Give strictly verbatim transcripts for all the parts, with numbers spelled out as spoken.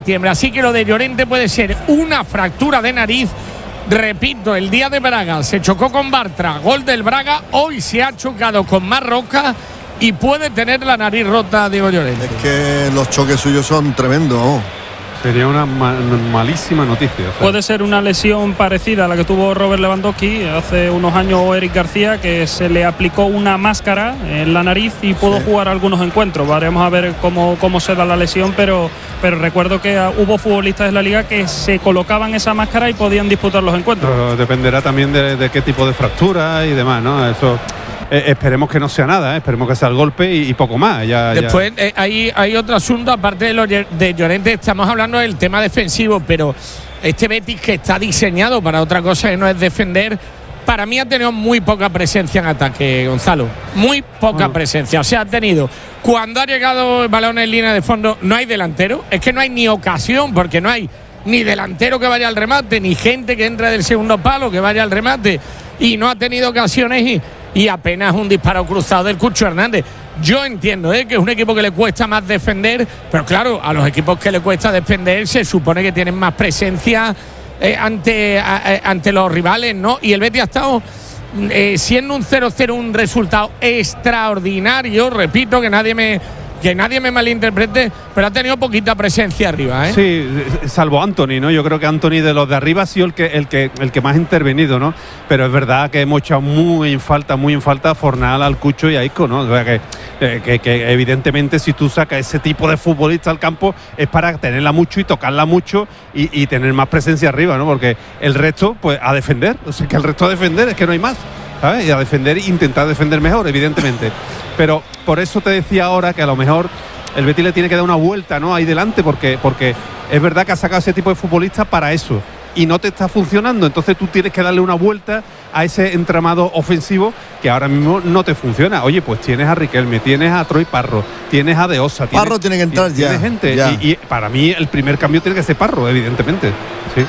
septiembre. Así que lo de Llorente puede ser una fractura de nariz. Repito, el día de Braga se chocó con Bartra, gol del Braga. Hoy se ha chocado con Marroca y puede tener la nariz rota Diego Llorente. Es que los choques suyos son tremendos, ¿no? Sería una ma malísima noticia. O sea. Puede ser una lesión parecida a la que tuvo Robert Lewandowski hace unos años, o Eric García, que se le aplicó una máscara en la nariz y pudo sí. jugar algunos encuentros. Veremos a ver cómo, cómo se da la lesión, pero, pero recuerdo que hubo futbolistas de la liga que se colocaban esa máscara y podían disputar los encuentros. Pero dependerá también de, de qué tipo de fractura y demás, ¿no? Eso... Eh, esperemos que no sea nada, ¿eh? Esperemos que sea el golpe y, y poco más. Ya, Después ya. Eh, hay, hay otro asunto, aparte de, lo de Llorente, estamos hablando del tema defensivo, pero este Betis, que está diseñado para otra cosa que no es defender, para mí ha tenido muy poca presencia en ataque, Gonzalo. Muy poca bueno. presencia. O sea, ha tenido, cuando ha llegado el balón en línea de fondo, no hay delantero, es que no hay ni ocasión, porque no hay ni delantero que vaya al remate, ni gente que entre del segundo palo que vaya al remate, y no ha tenido ocasiones y y apenas un disparo cruzado del Cucho Hernández. Yo entiendo ¿eh? que es un equipo que le cuesta más defender, pero claro, a los equipos que le cuesta defender se supone que tienen más presencia eh, ante, a, a, ante los rivales, ¿no? Y el Betis ha estado eh, siendo un cero cero un resultado extraordinario, repito, que nadie me... que nadie me malinterprete, pero ha tenido poquita presencia arriba, ¿eh? Sí, salvo Anthony, ¿no? Yo creo que Anthony de los de arriba ha sido el que, el que, el que más ha intervenido, ¿no? Pero es verdad que hemos echado muy en falta, muy en falta a Fornal, al Cucho y a Isco, ¿no? O sea que, que, que evidentemente si tú sacas ese tipo de futbolista al campo es para tenerla mucho y tocarla mucho y, y tener más presencia arriba, ¿no? Porque el resto, pues a defender, o sea que el resto a defender, es que no hay más, ¿sabes? Y a defender, intentar defender mejor, evidentemente. Pero por eso te decía ahora que a lo mejor el Betis le tiene que dar una vuelta, ¿no? Ahí delante, porque, porque es verdad que ha sacado ese tipo de futbolistas para eso y no te está funcionando. Entonces tú tienes que darle una vuelta a ese entramado ofensivo que ahora mismo no te funciona. Oye, pues tienes a Riquelme, tienes a Troy Parro, tienes a De Osa. Tienes, Parro tiene que entrar tienes, ya. Tienes gente. Ya. Y, y para mí el primer cambio tiene que ser Parro, evidentemente. Sí.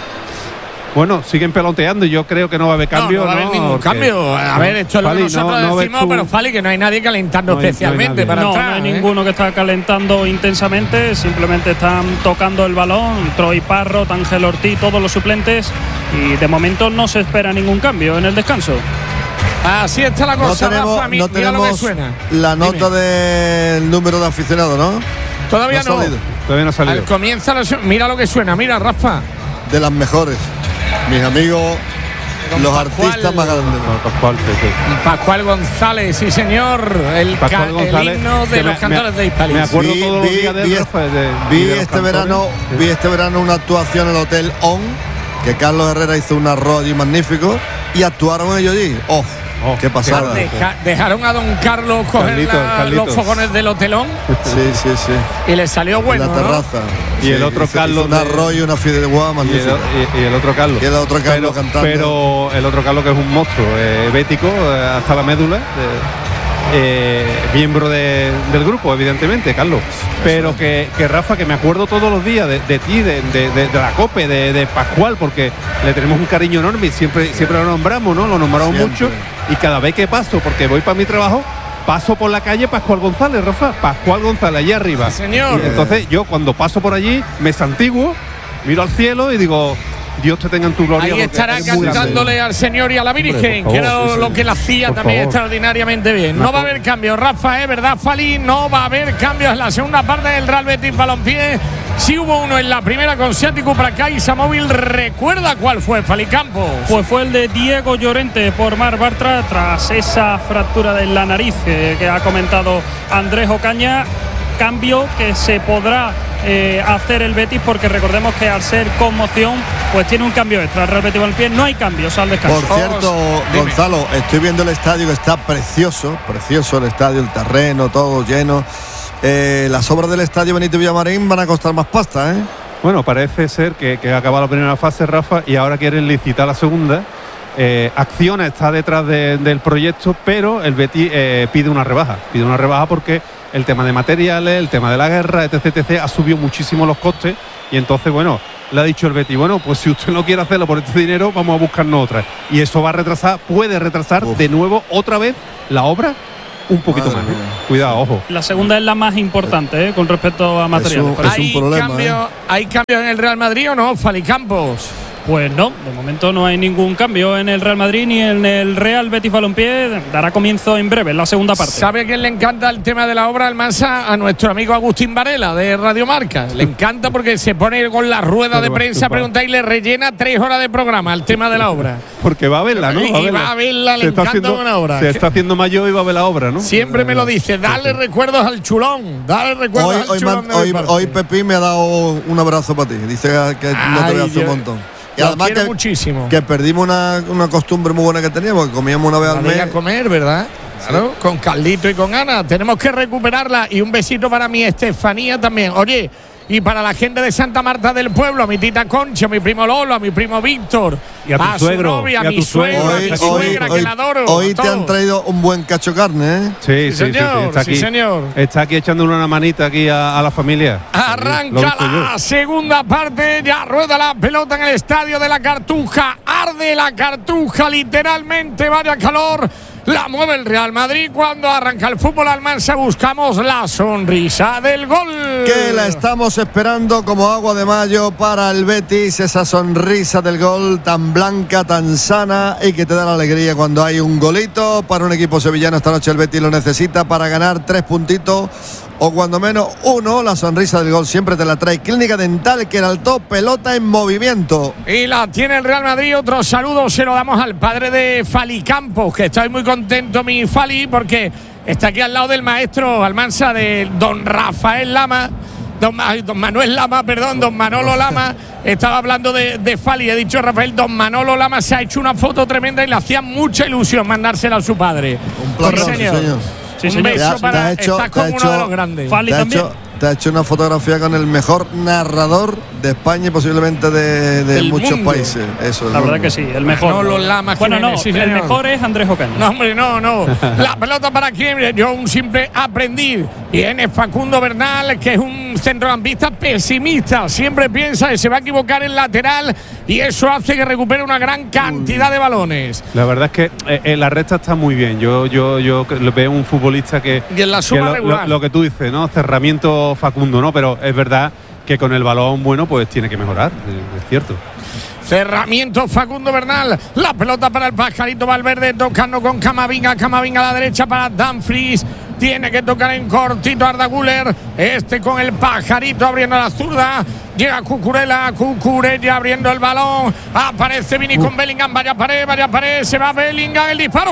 Bueno, siguen peloteando y yo creo que no va a haber cambio. No, no va a haber ningún Porque, cambio. A ver, esto es lo que nosotros no, no decimos, tú, pero Fali, que no hay nadie calentando no hay, especialmente no hay para no, entrar. No hay ¿eh? ninguno que está calentando intensamente, simplemente están tocando el balón. Troy Parro, Ángel Ortiz, todos los suplentes, y de momento no se espera ningún cambio en el descanso. Así está la cosa. No tenemos, Rafa, no tenemos lo que suena. La nota Dime. del número de aficionados, ¿no? Todavía no. no. Todavía no ha salido. Al comienzo, mira lo que suena, mira, Rafa. De las mejores. Mis amigos, Don los Pascual, artistas más grandes. Pascual, sí, sí. Pascual González, sí señor, el, Pascual González, el himno de los me, cantores me, de Hispalis. Me acuerdo vi, todos los días de, vi, Rafa, de, de vi de este verano, sí. vi este verano una actuación en el Hotel On, que Carlos Herrera hizo un arroz allí magnífico y actuaron ellos allí. Oh, Oh, qué pasada. Deja, dejaron a don Carlos coger Carlitos, la, Carlitos. los fogones del hotelón. Sí, sí, sí. Y le salió bueno. En la terraza. ¿no? Y sí, el otro hizo, Carlos. Hizo un arroz y una fideuá magnífica. Y, y, y el otro Carlos. Y el otro Carlos pero, cantando. Pero el otro Carlos, que es un monstruo, eh, bético, eh, hasta la médula. Eh, eh, miembro de, del grupo, evidentemente, Carlos. Pero que, que Rafa, que me acuerdo todos los días de, de ti, de, de, de, de la COPE, de, de Pascual, porque le tenemos un cariño enorme y siempre, siempre lo nombramos, ¿no? Lo nombramos siempre. mucho. Y cada vez que paso, porque voy para mi trabajo, paso por la calle Pascual González, Rafa. Pascual González, allá arriba. Sí, señor. Y entonces yo, cuando paso por allí, me santiguo, miro al cielo y digo: Dios te tenga en tu gloria. Ahí estará cantándole al Señor y a la Virgen, favor, que era sí, lo sí. que la hacía por también favor. extraordinariamente bien. No, no va a haber cambios, Rafa, ¿eh? ¿Verdad, Fali? No va a haber cambios en la segunda parte del Real Betis Balompié. Sí hubo uno en la primera con Ciático para Caixa Móvil. ¿Recuerda cuál fue, Fali Campos? Pues fue el de Diego Llorente por Mar Bartra, tras esa fractura de la nariz eh, que ha comentado Andrés Ocaña. Cambio que se podrá eh, hacer el Betis, porque recordemos que al ser conmoción pues tiene un cambio extra. El Real Betis Balompié no hay cambios al descanso. Por cierto, oh, Gonzalo, estoy viendo el estadio, que está precioso, precioso el estadio, el terreno, todo lleno. Eh, las obras del estadio Benito Villamarín van a costar más pasta, ¿eh? Bueno, parece ser que, que ha acabado la primera fase, Rafa, y ahora quieren licitar la segunda. Eh, Acciona está detrás de, del proyecto, pero el Betis eh, pide una rebaja. Pide una rebaja porque el tema de materiales, el tema de la guerra, etc, etcétera, ha subido muchísimo los costes. Y entonces, bueno, le ha dicho el Betis: bueno, pues si usted no quiere hacerlo por este dinero, vamos a buscarnos otra. Y eso va a retrasar, puede retrasar Uf. de nuevo otra vez la obra un poquito Madre más. ¿eh? mía. Cuidado, ojo. La segunda es la más importante, ¿eh? Con respecto a materiales. Es un ¿Hay, problema, cambio, ¿eh? ¿Hay cambios en el Real Madrid o no, Fali Campos? Pues no, de momento no hay ningún cambio en el Real Madrid ni en el Real Betis Balompié. Dará comienzo en breve, en la segunda parte. ¿Sabe a quién le encanta el tema de la obra Almansa? A nuestro amigo Agustín Varela de Radio Marca. Le encanta porque se pone con la rueda de prensa a preguntar y le rellena tres horas de programa al tema de la obra. Porque va a verla, ¿no? Y Va a verla, va a verla, le Se está encanta haciendo- una obra. Se está haciendo mayor y va a ver la obra, ¿no? Siempre me lo dice, dale recuerdos al chulón, dale recuerdos Hoy, al hoy, chulón. man- de mi hoy, parte. hoy Pepín me ha dado un abrazo para ti. Dice que no te voy a Ay, hacer un yo- montón. Y lo además quiero que, muchísimo. que perdimos una, una costumbre muy buena que teníamos, que comíamos una vez al La de ir a mes. comer, ¿verdad? Claro, con Carlito y con Ana. Tenemos que recuperarla. Y un besito para mi Estefanía también. Oye, y para la gente de Santa Marta del Pueblo, a mi tita Concha, a mi primo Lolo, a mi primo Víctor, Y a tu su suegro, novia, y a a mi tu suegro. suegra, a Hoy, mi hoy, suegra, que hoy- la adoro. hoy te todo. han traído un buen cacho carne, ¿eh? Sí, sí, sí, sí, señor, está sí, aquí. señor. Está aquí echándole una manita aquí a, a la familia. Lo he Arranca visto yo. la segunda parte, ya rueda la pelota en el estadio de la Cartuja, arde la Cartuja, literalmente, vaya calor, la mueve el Real Madrid. Cuando arranca el fútbol Almansa buscamos la sonrisa del gol. Que la estamos esperando como agua de mayo para el Betis, esa sonrisa del gol tan blanca, tan sana y que te da la alegría cuando hay un golito para un equipo sevillano. Esta noche el Betis lo necesita para ganar tres puntitos o cuando menos uno. La sonrisa del gol siempre te la trae Clínica Dental Queraltó, pelota en movimiento. Y la tiene el Real Madrid. Otro saludo se lo damos al padre de Fali Campos, que estoy muy contento, mi Fali, porque está aquí al lado del maestro Almansa, de don Rafael Lama. Don, ay, don Manuel Lama, perdón, don Manolo Lama. Estaba hablando de, de Fali, he dicho Rafael, don Manolo Lama se ha hecho una foto tremenda y le hacía mucha ilusión mandársela a su padre. Un placer, Sí, sí, señor. señor. Sí, Un señor. beso Te ha- para. te ha hecho- estás te ha como uno hecho- de los grandes. Fali Te ha, también. hecho, te ha hecho una fotografía con el mejor narrador de España y posiblemente de, de Del muchos mundo. países. Eso, del La verdad mundo. que sí, el mejor. Manolo Lama Bueno, no, Jiménez, sí, el señor. mejor es Andrés Ocaña. No, hombre, no, no. La pelota para quién. Yo, un simple aprendiz. Viene Facundo Bernal, que es un centrocampista pesimista. Siempre piensa que se va a equivocar el lateral y eso hace que recupere una gran cantidad de balones. La verdad es que eh, eh, la recta está muy bien. Yo, yo, yo lo veo un futbolista que. Y en la suma que lo, regular. lo- lo que tú dices, ¿no? Cerramiento Facundo, ¿no? Pero es verdad que con el balón bueno, pues tiene que mejorar. eh, Es cierto. Cerramiento Facundo Bernal. La pelota para el Pajarito Valverde, tocando con Camavinga. Camavinga a la derecha para Dumfries. Tiene que tocar en cortito Arda Güler. Este con el Pajarito abriendo la zurda. Llega Cucurella, Cucurella abriendo el balón. Aparece Vini con Bellingham. Vaya pared, vaya pared. Se va Bellingham. El disparo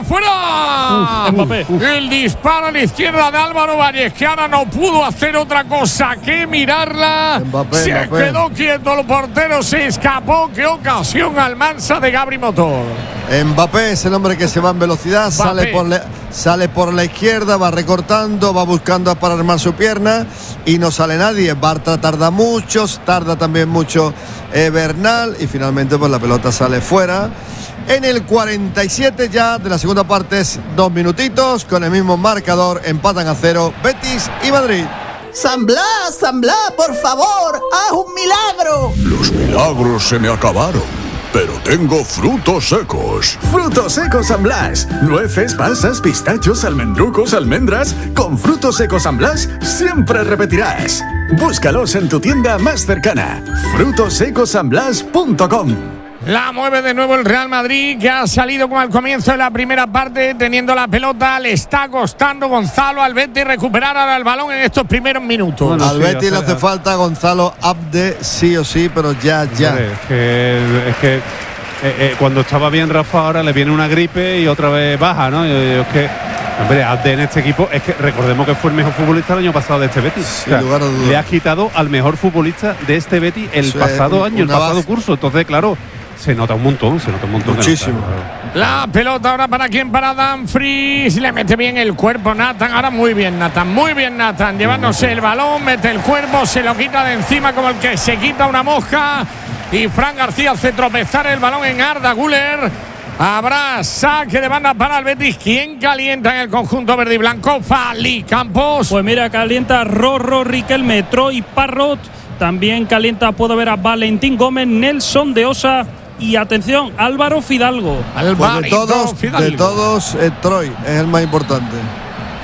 fuera. Uf, Mbappé. El disparo a la izquierda de Álvaro Valles, que ahora no pudo hacer otra cosa que mirarla. Mbappé, se Mbappé. quedó quieto el portero. Se escapó. Qué ocasión Almansa de Gabri Motor. Mbappé es el hombre que se va en velocidad, sale Mbappé. por, la, sale por la izquierda, va recortando, va buscando para armar su pierna y no sale nadie. Bartra tarda mucho, tarda también mucho eh, Bernal y finalmente pues la pelota sale fuera. En el cuarenta y siete ya de la segunda parte, es dos minutitos, con el mismo marcador, empatan a cero Betis y Madrid. San Blas, San Blas, por favor, haz un milagro. Los milagros se me acabaron, pero tengo frutos secos. Frutos secos San Blas. Nueces, pasas, pistachos, almendrucos, almendras. Con frutos secos San Blas siempre repetirás. Búscalos en tu tienda más cercana. frutos secos san blas punto com. La mueve de nuevo el Real Madrid, que ha salido como al comienzo de la primera parte, teniendo la pelota. Le está costando Gonzalo al Betis recuperar ahora el balón en estos primeros minutos. Bueno, Al sí, Betis le hace- hace falta a Gonzalo Abde sí o sí, pero ya, ya. Hombre, es que, es que eh, eh, cuando estaba bien Rafa ahora le viene una gripe y otra vez baja, ¿no? Yo- yo- es que, hombre, Abde en este equipo, es que recordemos que fue el mejor futbolista el año pasado de este Betis. Sin lugar a dudas. Le ha quitado al mejor futbolista de este Betis el Eso es pasado un- año, el una pasado baja. curso. Entonces, claro, se nota un montón, se nota un montón. que no Muchísimo. está, claro. La pelota ahora para quién, para Dumfries. Le mete bien el cuerpo Nathan. Ahora muy bien Nathan, muy bien Nathan. Llevándose el balón, mete el cuerpo, se lo quita de encima como el que se quita una mosca. Y Fran García hace tropezar el balón en Arda Güler. Habrá saque de banda para el Betis. ¿Quién calienta en el conjunto verde y blanco? Fali Campos. Pues mira, calienta Rorro, Riquelme, Troy, Parrot. También calienta, puedo ver a Valentín Gómez, Nelson de Osa. Y atención, Álvaro Fidalgo. Pues de Alvarito todos, Fidalgo. de todos eh, Troy es el más importante.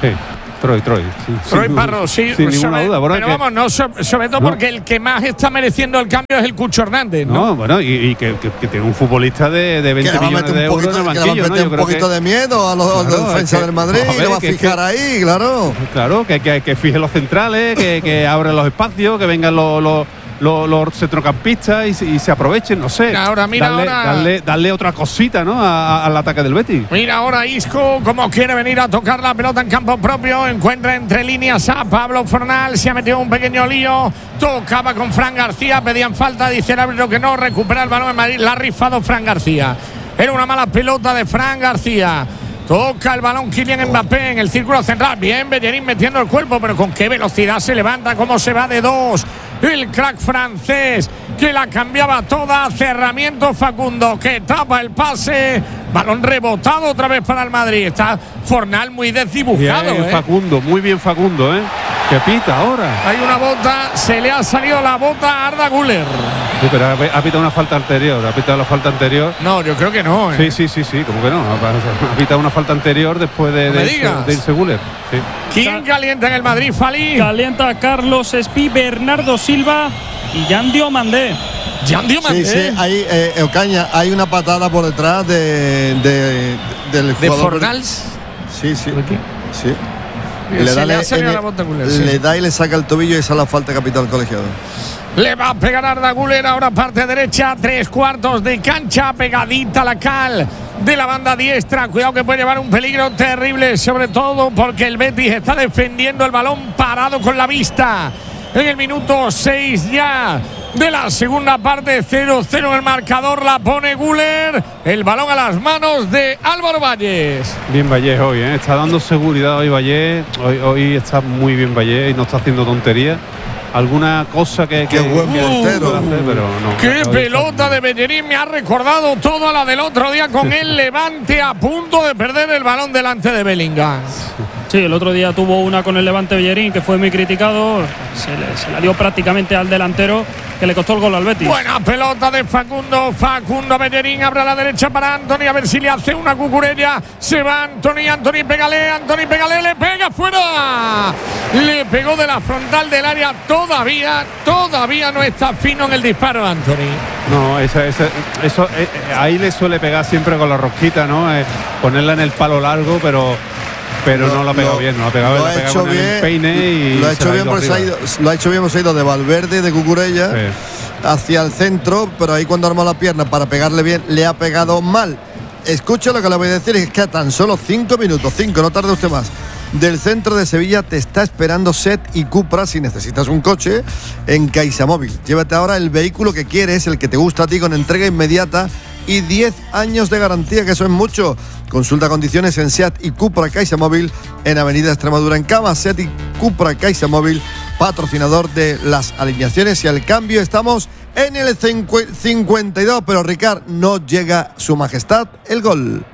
Sí. Troy, Troy. Sí, Troy sin, Parro, sí. Sin ninguna sobre, duda. Bueno, pero que, vamos, no, so, sobre todo no. porque el que más está mereciendo el cambio es el Cucho Hernández, ¿no? No, bueno, y, y que, que, que tiene un futbolista de, de veinte millones de euros en el banquillo, que le va a meter ¿no? un poquito que, de miedo a los claro, defensas es que, del Madrid, joder, y lo va a que, fijar que, ahí, claro. Claro, que, que, que fije los centrales, que, que abran los espacios, que vengan los, los, los, los centrocampistas y, se- y se aprovechen, no sé. Mira ahora, mira darle, ahora. Darle, darle otra cosita, ¿no? A- a- al ataque del Betis. Mira ahora Isco, como quiere venir a tocar la pelota en campo propio. Encuentra entre líneas a Pablo Fornal. Se ha metido un pequeño lío. Tocaba con Fran García. Pedían falta. Dice el árbitro que no. Recupera el balón en Madrid. La ha rifado Fran García. Era una mala pelota de Fran García. Toca el balón Kylian Mbappé en el círculo central. Bien, Bellerín metiendo el cuerpo, pero con qué velocidad se levanta, cómo se va de dos. El crack francés que la cambiaba toda. Cerramiento Facundo que tapa el pase. Balón rebotado otra vez para el Madrid. Está Fornal muy desdibujado. Bien, ¿eh? Facundo, muy bien Facundo, ¿eh? Que pita ahora. Hay una bota, se le ha salido la bota a Arda Güler. Sí, pero ha, ha pitado una falta anterior, ha pitado la falta anterior. No, yo creo que no. ¿eh? Sí, sí, sí, sí, como que no. Ha, ha pitado una falta anterior después de, No me de, digas. de irse Güler. Sí. ¿Quién calienta en el Madrid, Fali? Calienta Carlos Espí, Bernardo Silva y Jan Diomandé. Jan Diomandé. Sí, sí, hay, eh, Ocaña, hay una patada por detrás de, de- del De jugador. Fornals. Sí, sí. ¿Por qué? Sí. Se le da ha le- salido en la el- bota a Güler, sí. le da y le saca el tobillo y esa es la falta capital colegiado. Le va a pegar Arda Güler, ahora parte derecha, tres cuartos de cancha, pegadita a la cal de la banda diestra. Cuidado que puede llevar un peligro terrible, sobre todo porque el Betis está defendiendo el balón parado con la vista. En el minuto seis ya de la segunda parte, cero cero en el marcador, la pone Güler. El balón a las manos de Álvaro Valles. Bien Vallés hoy, ¿eh? Está dando seguridad hoy Vallés. Hoy, hoy está muy bien Vallés y no está haciendo tonterías. Alguna cosa que, Qué que, buen que portero. pueda hacer, pero no. ¡Qué Hoy pelota está- de Bellerín! Me ha recordado todo a la del otro día con el Levante a punto de perder el balón delante de Bellingham. Sí, el otro día tuvo una con el Levante Bellerín que fue muy criticado. Se, le, se la dio prácticamente al delantero que le costó el gol al Betis. Buena pelota de Facundo. Facundo Bellerín abre a la derecha para Anthony. A ver si le hace una cucurella. Se va Anthony. Anthony pégale. Anthony pégale. Le pega fuera. Le pegó de la frontal del área. Todavía, todavía no está fino en el disparo, Anthony. No, esa, esa- eso eh, eh, ahí le suele pegar siempre con la rosquita, ¿no? Eh, ponerla en el palo largo, pero pero no lo ha pegado bien, no lo ha pegado, lo la ha ha pegado hecho con el bien, empeine y lo ha se hecho la ha bien ido porque se ha arriba. ido, lo ha hecho bien, se ha ido de Valverde, de Cucurella, Sí. hacia el centro, pero ahí cuando armó la pierna para pegarle bien, le ha pegado mal. Escucha lo que le voy a decir, es que a tan solo cinco minutos, cinco, no tarde usted más, del centro de Sevilla te está esperando Set y Cupra si necesitas un coche en CaixaMóvil. Llévate ahora el vehículo que quieres, el que te gusta a ti, con entrega inmediata y diez años de garantía, que eso es mucho. Consulta condiciones en Seat y Cupra CaixaMóvil en Avenida Extremadura en Cava. Seat y Cupra CaixaMóvil, patrocinador de las alineaciones y el cambio. Estamos en el cincu- cincuenta y dos, pero Ricard, no llega su majestad el gol.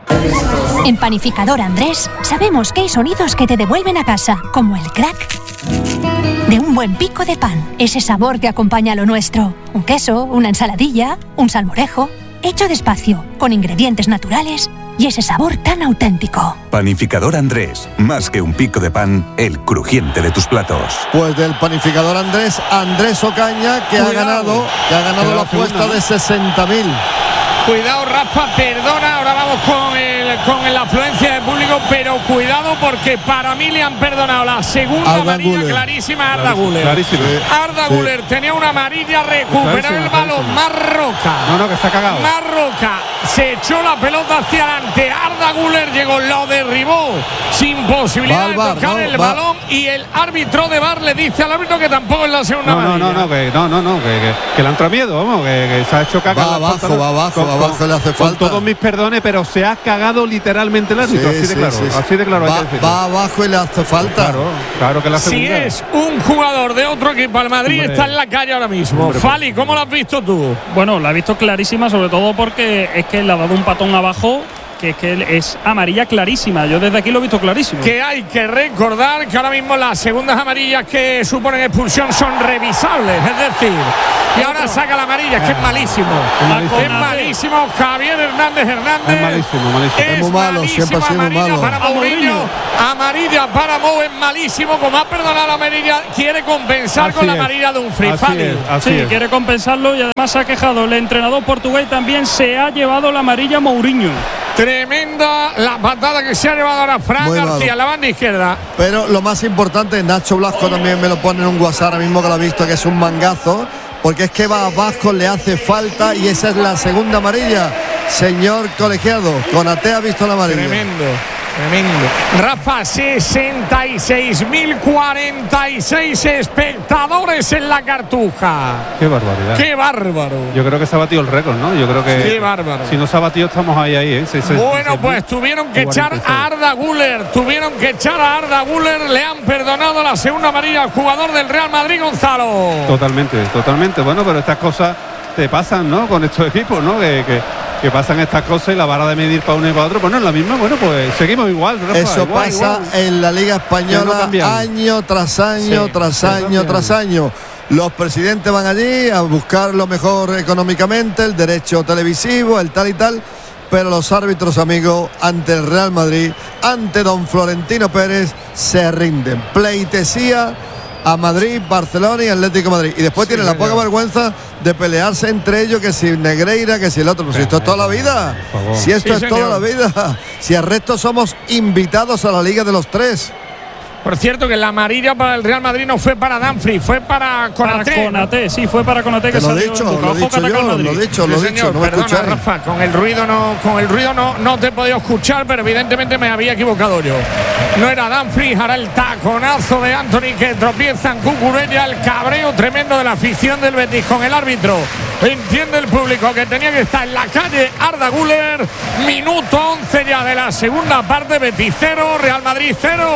En Panificador Andrés sabemos que hay sonidos que te devuelven a casa, como el crack de un buen pico de pan, ese sabor que acompaña a lo nuestro. Un queso, una ensaladilla, un salmorejo, hecho despacio, con ingredientes naturales y ese sabor tan auténtico. Panificador Andrés, más que un pico de pan, el crujiente de tus platos. Pues del panificador Andrés, Andrés Ocaña, que ha Cuidado. ganado, que ha ganado Queda la la segunda, apuesta ¿no? de sesenta mil. Cuidado, Rafa, perdona. Ahora vamos con, el, con la afluencia de público, pero cuidado porque para mí le han perdonado la segunda Arda amarilla Güler. clarísima a Arda Clarísimo, Güler. clarísimo. Arda Sí. Güler tenía una amarilla, recuperó Clarísimo, el balón, clarísimo. Marroca. No, no, que se ha cagado. Marroca se echó la pelota hacia adelante. Arda Güler llegó, lo derribó sin posibilidad Va al de bar, tocar ¿no? el Va. balón. Y el árbitro de bar le dice al árbitro que tampoco es la segunda No, no, amarilla. no, no, que no, no, no, que, que, que le han entrado miedo, vamos, que, que se ha hecho cagar. Va la abajo, falta, va abajo, con- va abajo, con- le hace con falta. todos mis perdones, pero se ha cagado literalmente el árbitro, así de claro, así de claro. hay Va, que decirlo. va abajo y le hace falta. Claro, claro que la Si segunda. es un jugador de otro equipo al Madrid, Hombre. está en la calle ahora mismo. Hombre, Fali, ¿cómo lo has visto tú? Bueno, la he visto clarísima, sobre todo porque es que le ha dado un patón abajo que es que es amarilla clarísima. Yo desde aquí lo he visto clarísimo. Que hay que recordar que ahora mismo las segundas amarillas que suponen expulsión son revisables, es decir, y ahora saca la amarilla, es que es malísimo. Es malísimo, es malísimo Javier Hernández Hernández. Es malísimo, malísimo. Es Es muy malo, malísimo, siempre ha sido muy amarilla malo. para Mourinho. Amarilla para Mou es malísimo. Como ha perdonado la amarilla, quiere compensar Así con la es. amarilla de un free Así Fali. es, así Sí, es. quiere compensarlo y además se ha quejado el entrenador portugués, también se ha llevado la amarilla Mourinho. Tremenda la patada que se ha llevado ahora Fran Muy García, malo. la banda izquierda. Pero lo más importante, Nacho Blasco también me lo pone en un WhatsApp ahora mismo que lo ha visto, que es un mangazo, porque es que va a Vasco, le hace falta y esa es la segunda amarilla. Señor colegiado, Konaté ha visto la amarilla. Tremendo, tremendo. Rafa, sesenta y seis mil cuarenta y seis espectadores en la Cartuja. Qué barbaridad. ¡Qué bárbaro! Yo creo que se ha batido el récord, ¿no? Yo creo que. Qué bárbaro. Si no se ha batido, estamos ahí, ahí, ¿eh? Seis- seis- Bueno, seis- pues tuvieron que cuarenta y echar seis. a Arda Güler, tuvieron que echar a Arda Güler, le han perdonado la segunda amarilla al jugador del Real Madrid, Gonzalo. Totalmente, totalmente. Bueno, pero estas cosas te pasan, ¿no? Con estos equipos, ¿no? Que, que, que pasan estas cosas y la vara de medir para uno y para otro, pues no es la misma. Bueno, pues seguimos igual, Rafa, Eso igual, pasa igual. en la Liga Que no Española cambian. año tras año, Sí, tras que no año, cambian. tras año. Los presidentes van allí a buscar lo mejor económicamente, el derecho televisivo, el tal y tal, pero los árbitros, amigos, ante el Real Madrid, ante don Florentino Pérez, se rinden. Pleitesía a Madrid, Barcelona y Atlético de Madrid. Y después Sí, tienen la señor. poca vergüenza de pelearse entre ellos, que si Negreira, que si el otro. Pues si esto es toda la vida. Por favor. Si esto Sí, es toda la señor. vida. Si al resto somos invitados a la Liga de los Tres. Por cierto, que la amarilla para el Real Madrid no fue para Danfri, fue para Konaté. Para Konaté, sí, fue para Konaté que Te lo he salió dicho, embocado. lo he dicho Ojo que ataca yo, el Madrid. lo he dicho, Sí, lo he señor, dicho, no me perdona, escucháis. Rafa, con el ruido no, con el ruido no, no te he podido escuchar, pero evidentemente me había equivocado yo. No era Danfri, ahora el taconazo de Anthony que tropieza en Cucurella, el cabreo tremendo de la afición del Betis con el árbitro. Entiende el público que tenía que estar en la calle Arda Güler. Minuto once ya de la segunda parte, Betis cero, Real Madrid cero.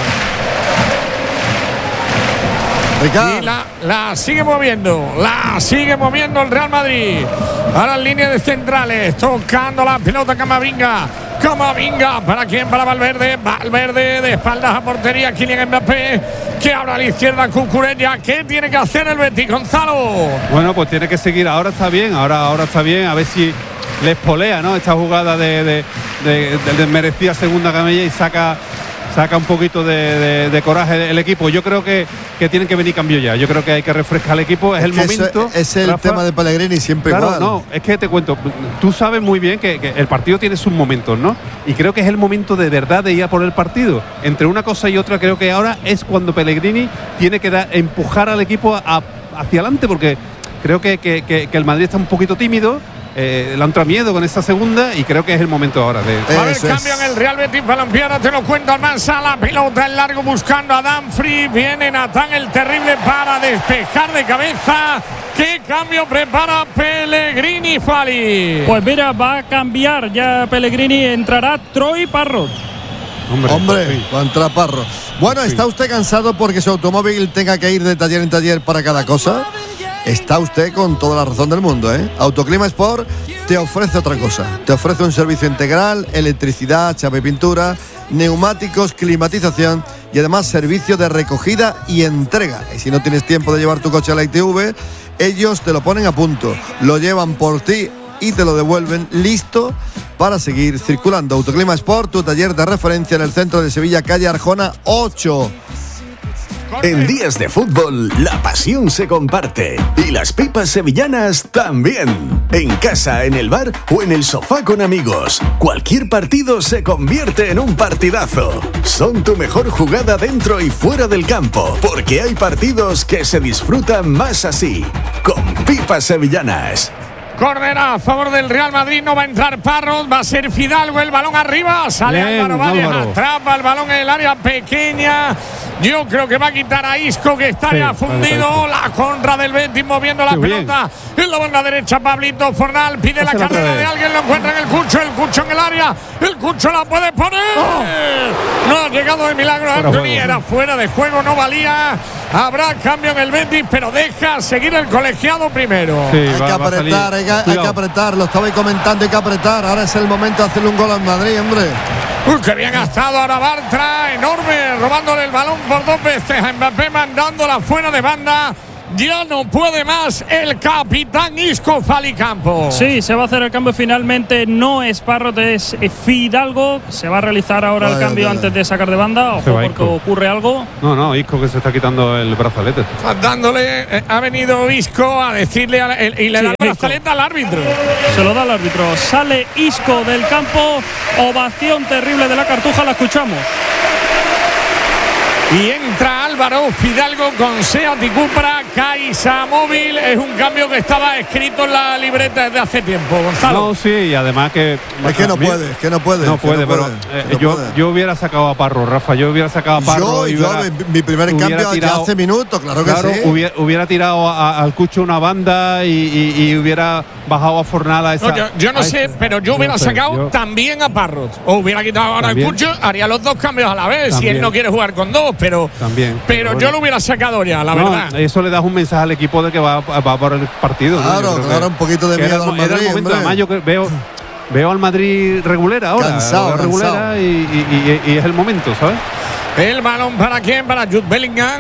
Ricardo. Y la, la sigue moviendo, la sigue moviendo el Real Madrid. Ahora en línea de centrales, tocando la pelota Camavinga. Camavinga, ¿para quién? Para Valverde. Valverde de espaldas a portería, Kylian Mbappé, que ahora a la izquierda Cucurella. ¿Qué tiene que hacer el Betis, Gonzalo? Bueno, pues tiene que seguir. Ahora está bien, ahora, ahora está bien. A ver si les polea, ¿no? Esta jugada de, de, de, de desmerecida segunda camilla y saca. Saca un poquito de, de, de coraje el equipo. Yo creo que, que tienen que venir cambios ya. Yo creo que hay que refrescar el equipo. Es, Es el que eso- momento. es el Rafa. tema de Pellegrini, siempre Claro, igual. no, es que te cuento, tú sabes muy bien que, que el partido tiene sus momentos, ¿no? Y creo que es el momento de verdad de ir a por el partido. Entre una cosa y otra, creo que ahora es cuando Pellegrini tiene que dar, empujar al equipo a- hacia adelante, porque creo que, que- que- que el Madrid está un poquito tímido. Eh, le ha entrado miedo con esta segunda y creo que es el momento ahora de. A ver, Eso cambio es. en el Real Betis Balompié, te lo cuento Almansa, la pelota en largo buscando a Danfri, viene Natán el terrible para despejar de cabeza. ¿Qué cambio prepara Pellegrini, Fali? Pues mira, va a cambiar ya Pellegrini, entrará Troy Parrot. Hombre, sí. va a entrar Parro. Bueno, ¿está usted cansado porque su automóvil tenga que ir de taller en taller para cada cosa? Está usted con toda la razón del mundo, ¿eh? Autoclima Sport te ofrece otra cosa. Te ofrece un servicio integral, electricidad, chapa y pintura, neumáticos, climatización y además servicio de recogida y entrega. Y si no tienes tiempo de llevar tu coche a la I T V, ellos te lo ponen a punto, lo llevan por ti y te lo devuelven listo para seguir circulando. Autoclima Sport, tu taller de referencia en el centro de Sevilla, calle Arjona ocho. En días de fútbol, la pasión se comparte y las pipas sevillanas también. En casa, en el bar o en el sofá con amigos, cualquier partido se convierte en un partidazo. Son tu mejor jugada dentro y fuera del campo, porque hay partidos que se disfrutan más así, con pipas sevillanas. Córner a favor del Real Madrid, no va a entrar Parrot, va a ser Fidalgo, el balón arriba, sale Bien, Álvaro Valles, Álvaro. atrapa el balón en el área pequeña. Yo creo que va a quitar a Isco, que está Sí, ya vale, fundido. vale. La contra del Betis moviendo la Qué bien. pelota en la banda derecha. Pablito Fornal pide la Pásala otra carrera vez. de alguien, lo encuentra en el Cucho, el Cucho en el área, el Cucho la puede poner. No ha llegado de milagro Fuera Anthony, juego. era fuera de juego, no valía. Habrá cambio en el Betis, pero deja seguir el colegiado primero. Sí, hay va, que apretar, hay que, hay que apretar. Lo estabais comentando, hay que apretar. Ahora es el momento de hacerle un gol al Madrid, hombre. Uy, qué bien ha estado ahora Bartra, enorme, robándole el balón por dos veces a Mbappé, mandándola fuera de banda. Ya no puede más el capitán Isco Falicampo. Sí, se va a hacer el cambio finalmente. No es Parrot, es Fidalgo. Se va a realizar ahora vaya, el cambio vaya. antes de sacar de banda. Ojo, porque Isco. ocurre algo. No, no, Isco que se está quitando el brazalete. Está dándole, eh, ha venido Isco a decirle a, el, y le sí, da el brazalete al árbitro. Se lo da al árbitro. Sale Isco del campo. Ovación terrible de la Cartuja, la escuchamos. Y entra Álvaro Fidalgo con Seat y Cupra Caixa Móvil. Es un cambio que estaba escrito en la libreta desde hace tiempo, Gonzalo. No, sí, y además que... Es que no puede, es que no puede. No puede, no pero puede, eh, no yo, puede. yo hubiera sacado a Parro, Rafa. Yo hubiera sacado a Parro. Yo, y yo hubiera, mi primer cambio tirado, hace minutos, claro que claro, sí. Hubiera, hubiera tirado a, a, al Cucho una banda y, y, y hubiera bajado a Fornal a esa... No, yo, yo no sé, esa, pero yo hubiera no sé, sacado yo, también a Parrot. O hubiera quitado ahora al Cucho, haría los dos cambios a la vez, también, si él no quiere jugar con dos, pero... También. Pero bueno, yo lo hubiera sacado ya, la no, verdad. Eso le das un mensaje al equipo de que va, va por el partido. Claro, ¿no? claro, que, un poquito de miedo era, al Madrid. Era el momento, además yo veo, veo al Madrid regulera ahora. Cansado, regulera cansado. Y, y, y, y es el momento, ¿sabes? El balón para quién, para Jude Bellingham.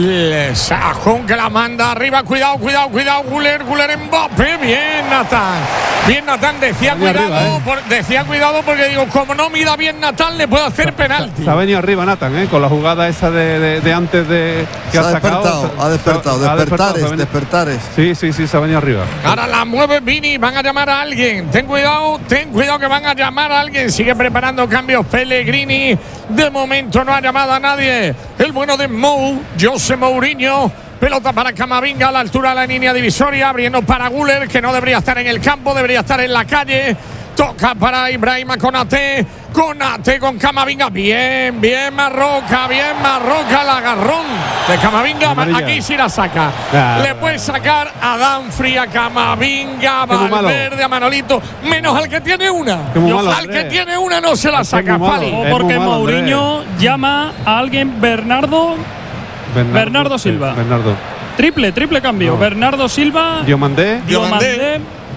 El sajón que la manda arriba. Cuidado, cuidado, cuidado. Guller, Guller, Mbappé. Bien, Natán. Bien, Natán. Decía cuidado, arriba, ¿eh? por, decía cuidado porque digo, como no mida bien Natán, le puede hacer penalti. Se ha venido arriba Natán, ¿eh? Con la jugada esa de, de, de antes de que se ha, ha sacado. Despertado, ha despertado, ha despertares, despertado, despertares. Sí, sí, sí, se ha venido arriba. Ahora la mueve Vini, van a llamar a alguien. Ten cuidado, ten cuidado que van a llamar a alguien. Sigue preparando cambios Pellegrini. De momento no ha llamado a nadie. El bueno de Mou, José Mourinho. Pelota para Camavinga a la altura de la línea divisoria. Abriendo para Guller, que no debería estar en el campo, debería estar en la calle. Toca para Ibrahima Konate. Konate con Camavinga. Bien, bien Marroca, bien Marroca. El agarrón de Camavinga. Amarilla. Aquí sí la saca. Ah, Le puede sacar a Danfri, a Camavinga, a Valverde, a Manolito. Menos al que tiene una. Yo, malo, al que tiene una no se la saca, Fali. O porque malo, Mourinho Andrés. llama a alguien Bernardo. Bernardo, Bernardo Silva. Sí, Bernardo. Triple, triple cambio. No. Bernardo Silva. Diomandé. Diomandé.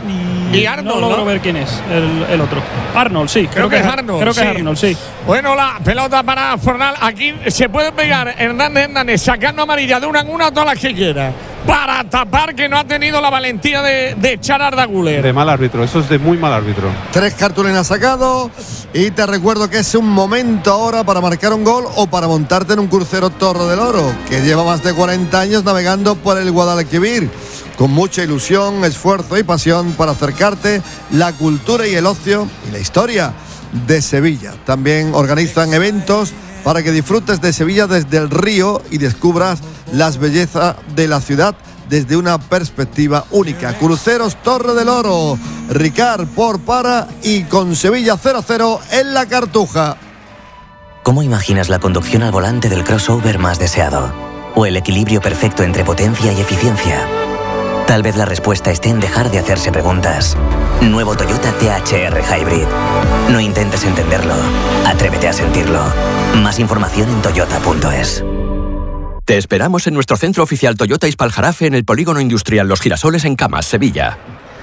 Y, y Arnold. No logro ¿no? ver quién es el, el otro. Arnold, sí. Creo, creo que, que es Arnold. Creo que sí. es Arnold, sí. Bueno, la pelota para Fornal. Aquí se puede pegar Hernández Hernández sacando amarilla de una en una todas las que quiera. Para tapar que no ha tenido la valentía de, de echar a Arda Güler. De mal árbitro, eso es de muy mal árbitro. Tres cartulinas sacado. Y te recuerdo que es un momento ahora para marcar un gol o para montarte en un crucero Torre del Oro, que lleva más de cuarenta años navegando por el Guadalquivir, con mucha ilusión, esfuerzo y pasión para acercarte la cultura y el ocio y la historia de Sevilla. También organizan eventos para que disfrutes de Sevilla desde el río y descubras las bellezas de la ciudad desde una perspectiva única. Cruceros Torre del Oro, Ricard por para y con Sevilla cero cero en la Cartuja. ¿Cómo imaginas la conducción al volante del crossover más deseado? ¿O el equilibrio perfecto entre potencia y eficiencia? Tal vez la respuesta esté en dejar de hacerse preguntas. Nuevo Toyota C H R Hybrid. No intentes entenderlo, atrévete a sentirlo. Más información en toyota punto es. Te esperamos en nuestro centro oficial Toyota Ispaljarafe en el Polígono Industrial Los Girasoles en Camas, Sevilla.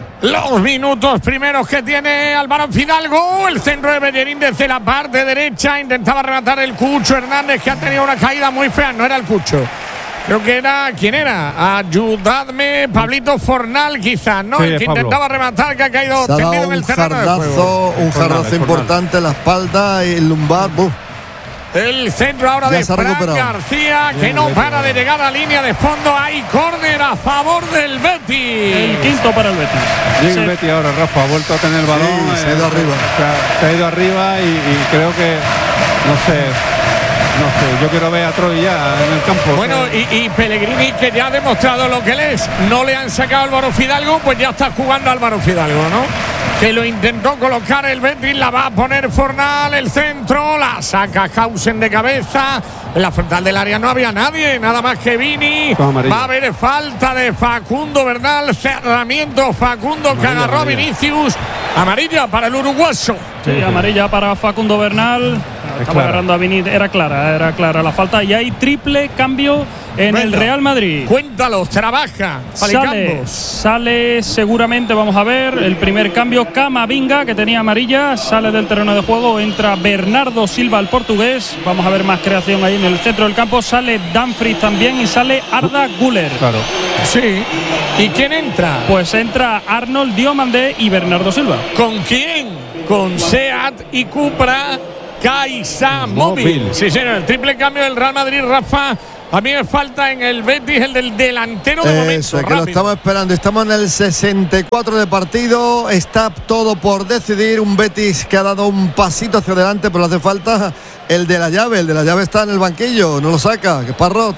Los minutos primeros que tiene Álvaro Fidalgo. El centro de Bellerín desde la parte derecha. Intentaba rematar el Cucho Hernández, que ha tenido una caída muy fea. No era el Cucho. Creo que era, ¿quién era? Ayudadme, Pablito Fornal quizás, ¿no? Sí, el que Pablo. intentaba rematar, que ha caído tendido en el terreno de juego. Un jardazo importante en la espalda y el lumbar. Buf. El centro ahora Ya de se ha Fran recuperado. García, que Bien, no Betis. para de llegar a línea de fondo. Hay córner a favor del Betis. El quinto para el Betis. Bien, Sí. el Betis ahora, Rafa, ha vuelto a tener el balón. Sí, se ha ido arriba. Se ha, se ha ido arriba y, y creo que, no sé, no sé, yo quiero ver a Troy ya en el campo. Bueno, y, y Pellegrini, que ya ha demostrado lo que él es. No le han sacado a Álvaro Fidalgo, pues ya está jugando Álvaro Fidalgo, ¿no? Que lo intentó colocar el Betis, la va a poner Fornal, el centro, la saca Hausen de cabeza. En la frontal del área no había nadie, nada más que Vini. Va a haber falta de Facundo Bernal, cerramiento Facundo amarilla, que agarró a Vinicius. Amarilla para el uruguayo. Sí, amarilla para Facundo Bernal. Estaba agarrando a Vini, era clara, era clara la falta. Y hay triple cambio en Venga, el Real Madrid. Cuéntalos, trabaja. Sale, sale seguramente, vamos a ver, el primer cambio, Camavinga, que tenía amarilla, sale del terreno de juego, entra Bernardo Silva, el portugués. Vamos a ver más creación ahí en el centro del campo. Sale Dumfries también y sale Arda Güler. Claro. Sí. ¿Y quién entra? Pues entra Arnold Diomandé y Bernardo Silva. ¿Con quién? Con Seat y Cupra Caixa Móvil. Sí, señor, el triple cambio del Real Madrid, Rafa. A mí me falta en el Betis el del delantero de momento. Eso, es que lo estamos esperando. Estamos en el sesenta y cuatro de partido. Está todo por decidir. Un Betis que ha dado un pasito hacia adelante, pero hace falta el de la llave. El de la llave está en el banquillo, no lo saca, que es Parrot.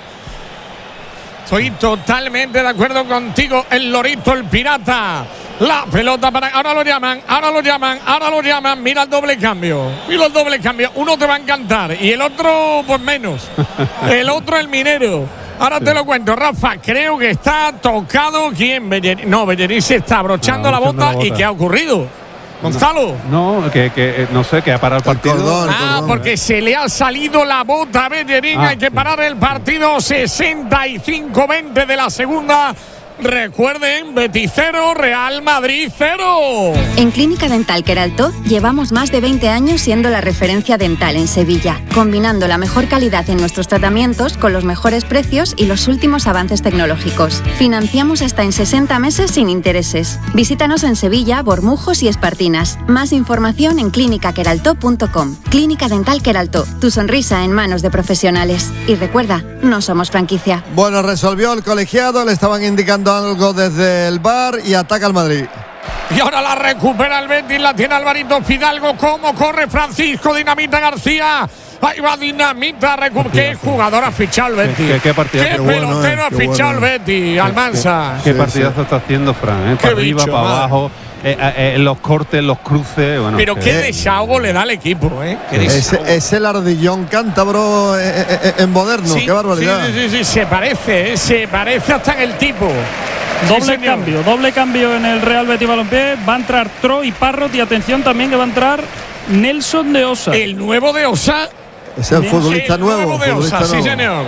Estoy totalmente de acuerdo contigo. El Lorito, el pirata. La pelota para... Ahora lo llaman, ahora lo llaman, ahora lo llaman. Mira el doble cambio. Mira el doble cambio. Uno te va a encantar y el otro, pues menos. El otro, el minero. Ahora sí. Te lo cuento, Rafa. Creo que está tocado. ¿Quién? Bellerín. No, Bellerín se está abrochando, no, la, bota, la bota. ¿Y qué ha ocurrido? Gonzalo. No, no que, que no sé, que ha parado el partido. El cordón, ah, el cordón, porque eh. se le ha salido la bota a Bellerín. Ah, hay que parar el partido. sesenta y cinco veinte de la segunda. Recuerden, Betis cero, Real Madrid cero. En Clínica Dental Queraltó llevamos más de veinte años siendo la referencia dental en Sevilla, combinando la mejor calidad en nuestros tratamientos con los mejores precios y los últimos avances tecnológicos. Financiamos hasta en sesenta meses sin intereses. Visítanos en Sevilla, Bormujos y Espartinas. Más información en clínica queraltó punto com. Clínica Dental Queraltó, tu sonrisa en manos de profesionales. Y recuerda, no somos franquicia. Bueno, resolvió el colegiado, le estaban indicando algo desde el V A R y ataca al Madrid. Y ahora la recupera el Betis, la tiene Alvarito Fidalgo. ¿Cómo corre Francisco Dinamita García? Ahí va Dinamita, recu- ¿qué jugador ha fichado el Betis? ¿Qué, qué, partidazo? ¿Qué, qué pelotero bueno, eh, ha fichado bueno. el Betis? Almansa. ¿Qué, qué, qué partidazo sí, está haciendo Fran? ¿eh? Para arriba, bicho, para madre. abajo. Eh, eh, los cortes, los cruces. Bueno, pero qué eh, desahogo le da al equipo, ¿eh? Es, es el ardillón cántabro eh, eh, en moderno, sí, qué barbaridad. Sí, sí, sí, sí, se parece, ¿eh? se parece hasta en el tipo. Doble sí, cambio, doble cambio en el Real Betis Balompié. Va a entrar Troy Parrot y atención también que va a entrar Nelson de Osa. El nuevo de Osa. Es el futbolista el nuevo. nuevo de futbolista Osa, nuevo. sí, señor.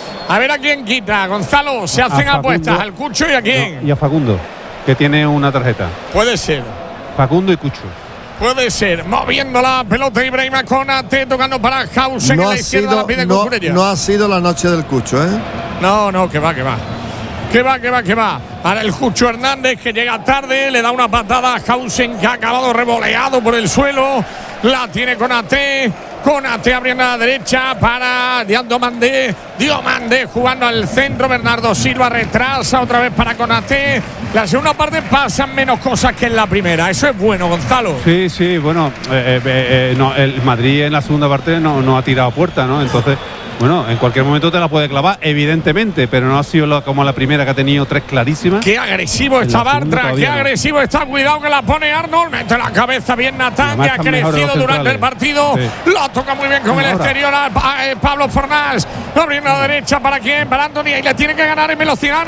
A ver a quién quita, Gonzalo. Se hacen apuestas al Cucho y a quién. No, y a Facundo, que tiene una tarjeta. Puede ser. Facundo y Cucho. Puede ser. Moviendo la pelota Ibrahima Konate, tocando para Hausen no en la izquierda, sido, la pide no, Cucurella. no ha sido la noche del Cucho, ¿eh? No, no, que va, que va. Que va, que va, que va. Ahora el Cucho Hernández que llega tarde, le da una patada a Hausen que ha acabado revoleado por el suelo. La tiene Konate. Konate abriendo a la derecha para Diomandé. Diomandé jugando al centro. Bernardo Silva retrasa otra vez para Konate. La segunda parte pasan menos cosas que en la primera. Eso es bueno, Gonzalo. Sí, sí, bueno. Eh, eh, eh, no, el Madrid en la segunda parte no, no ha tirado puerta, ¿no? Entonces, bueno, en cualquier momento te la puede clavar, evidentemente, pero no ha sido lo, como la primera que ha tenido tres clarísimas. Qué agresivo está Bartra, qué agresivo no. está. Cuidado que la pone Arnold. Mete la cabeza bien Natán, que ha crecido durante el partido. Sí. La toca muy bien con bueno, el ahora. exterior a, a, a Pablo Fornals. Abriendo a la derecha para quién, para Anthony. Y le tiene que ganar en velocidad.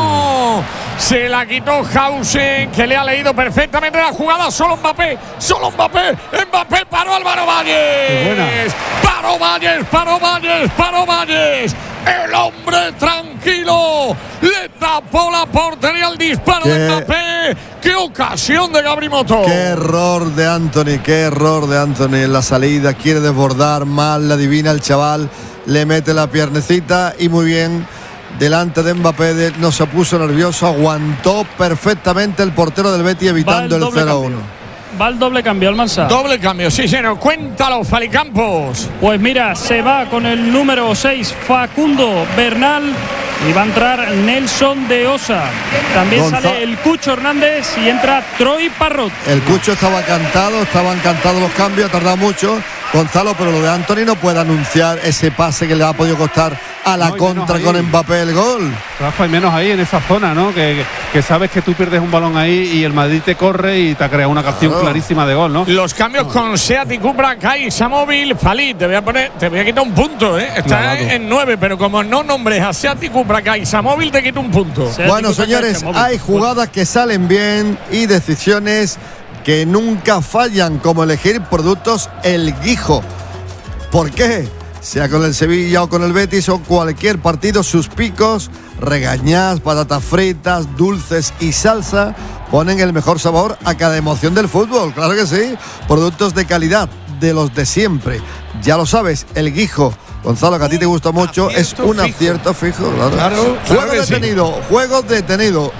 No. Se la quitó Hausen, que le ha leído perfectamente la jugada. Solo Mbappé, solo Mbappé. Mbappé paró Álvaro Valles. Paró Valles, paró Valles. Paró Valles, el hombre tranquilo, le tapó la portería al disparo ¿Qué? de Mbappé. ¡Qué ocasión de Gabri Moto! ¡Qué error de Anthony! ¡Qué error de Anthony en la salida! Quiere desbordar mal, la adivina el chaval, le mete la piernecita y muy bien delante de Mbappé. No se puso nervioso, aguantó perfectamente el portero del Betis evitando el, el cero a uno. Va el doble cambio, Almansa. Doble cambio, sí, señor. Cuéntalo, Falicampos. Pues mira, se va con el número seis, Facundo Bernal. Y va a entrar Nelson de Osa. También Gonzalo. Sale el Cucho Hernández y entra Troy Parrot. El Cucho estaba cantado, estaban cantados los cambios, ha tardado mucho, Gonzalo, pero lo de Anthony no puede anunciar ese pase que le ha podido costar a la no, contra con Mbappé el gol. Rafa, y menos ahí en esa zona, ¿no? Que, que, que sabes que tú pierdes un balón ahí y el Madrid te corre y te ha creado una ocasión claro. clarísima de gol, ¿no? Los cambios oh. con Seat y Cupra, Caixa Móvil, Falí, te voy a poner, te voy a quitar un punto, ¿eh? Está claro. en nueve, pero como no nombres a Seat y Cupra, Caixa Móvil, te quito un punto. Seat bueno, señores, hay jugadas que salen bien y decisiones que nunca fallan, como elegir productos El Guijo. ¿Por qué? Sea con el Sevilla o con el Betis o cualquier partido, sus picos, regañás, patatas fritas, dulces y salsa ponen el mejor sabor a cada emoción del fútbol. Claro que sí. Productos de calidad, de los de siempre. Ya lo sabes, el Guijo. Gonzalo, que a ti te gusta mucho, es un fijo. acierto fijo. Claro, claro, juego claro detenido, sí. juego detenido.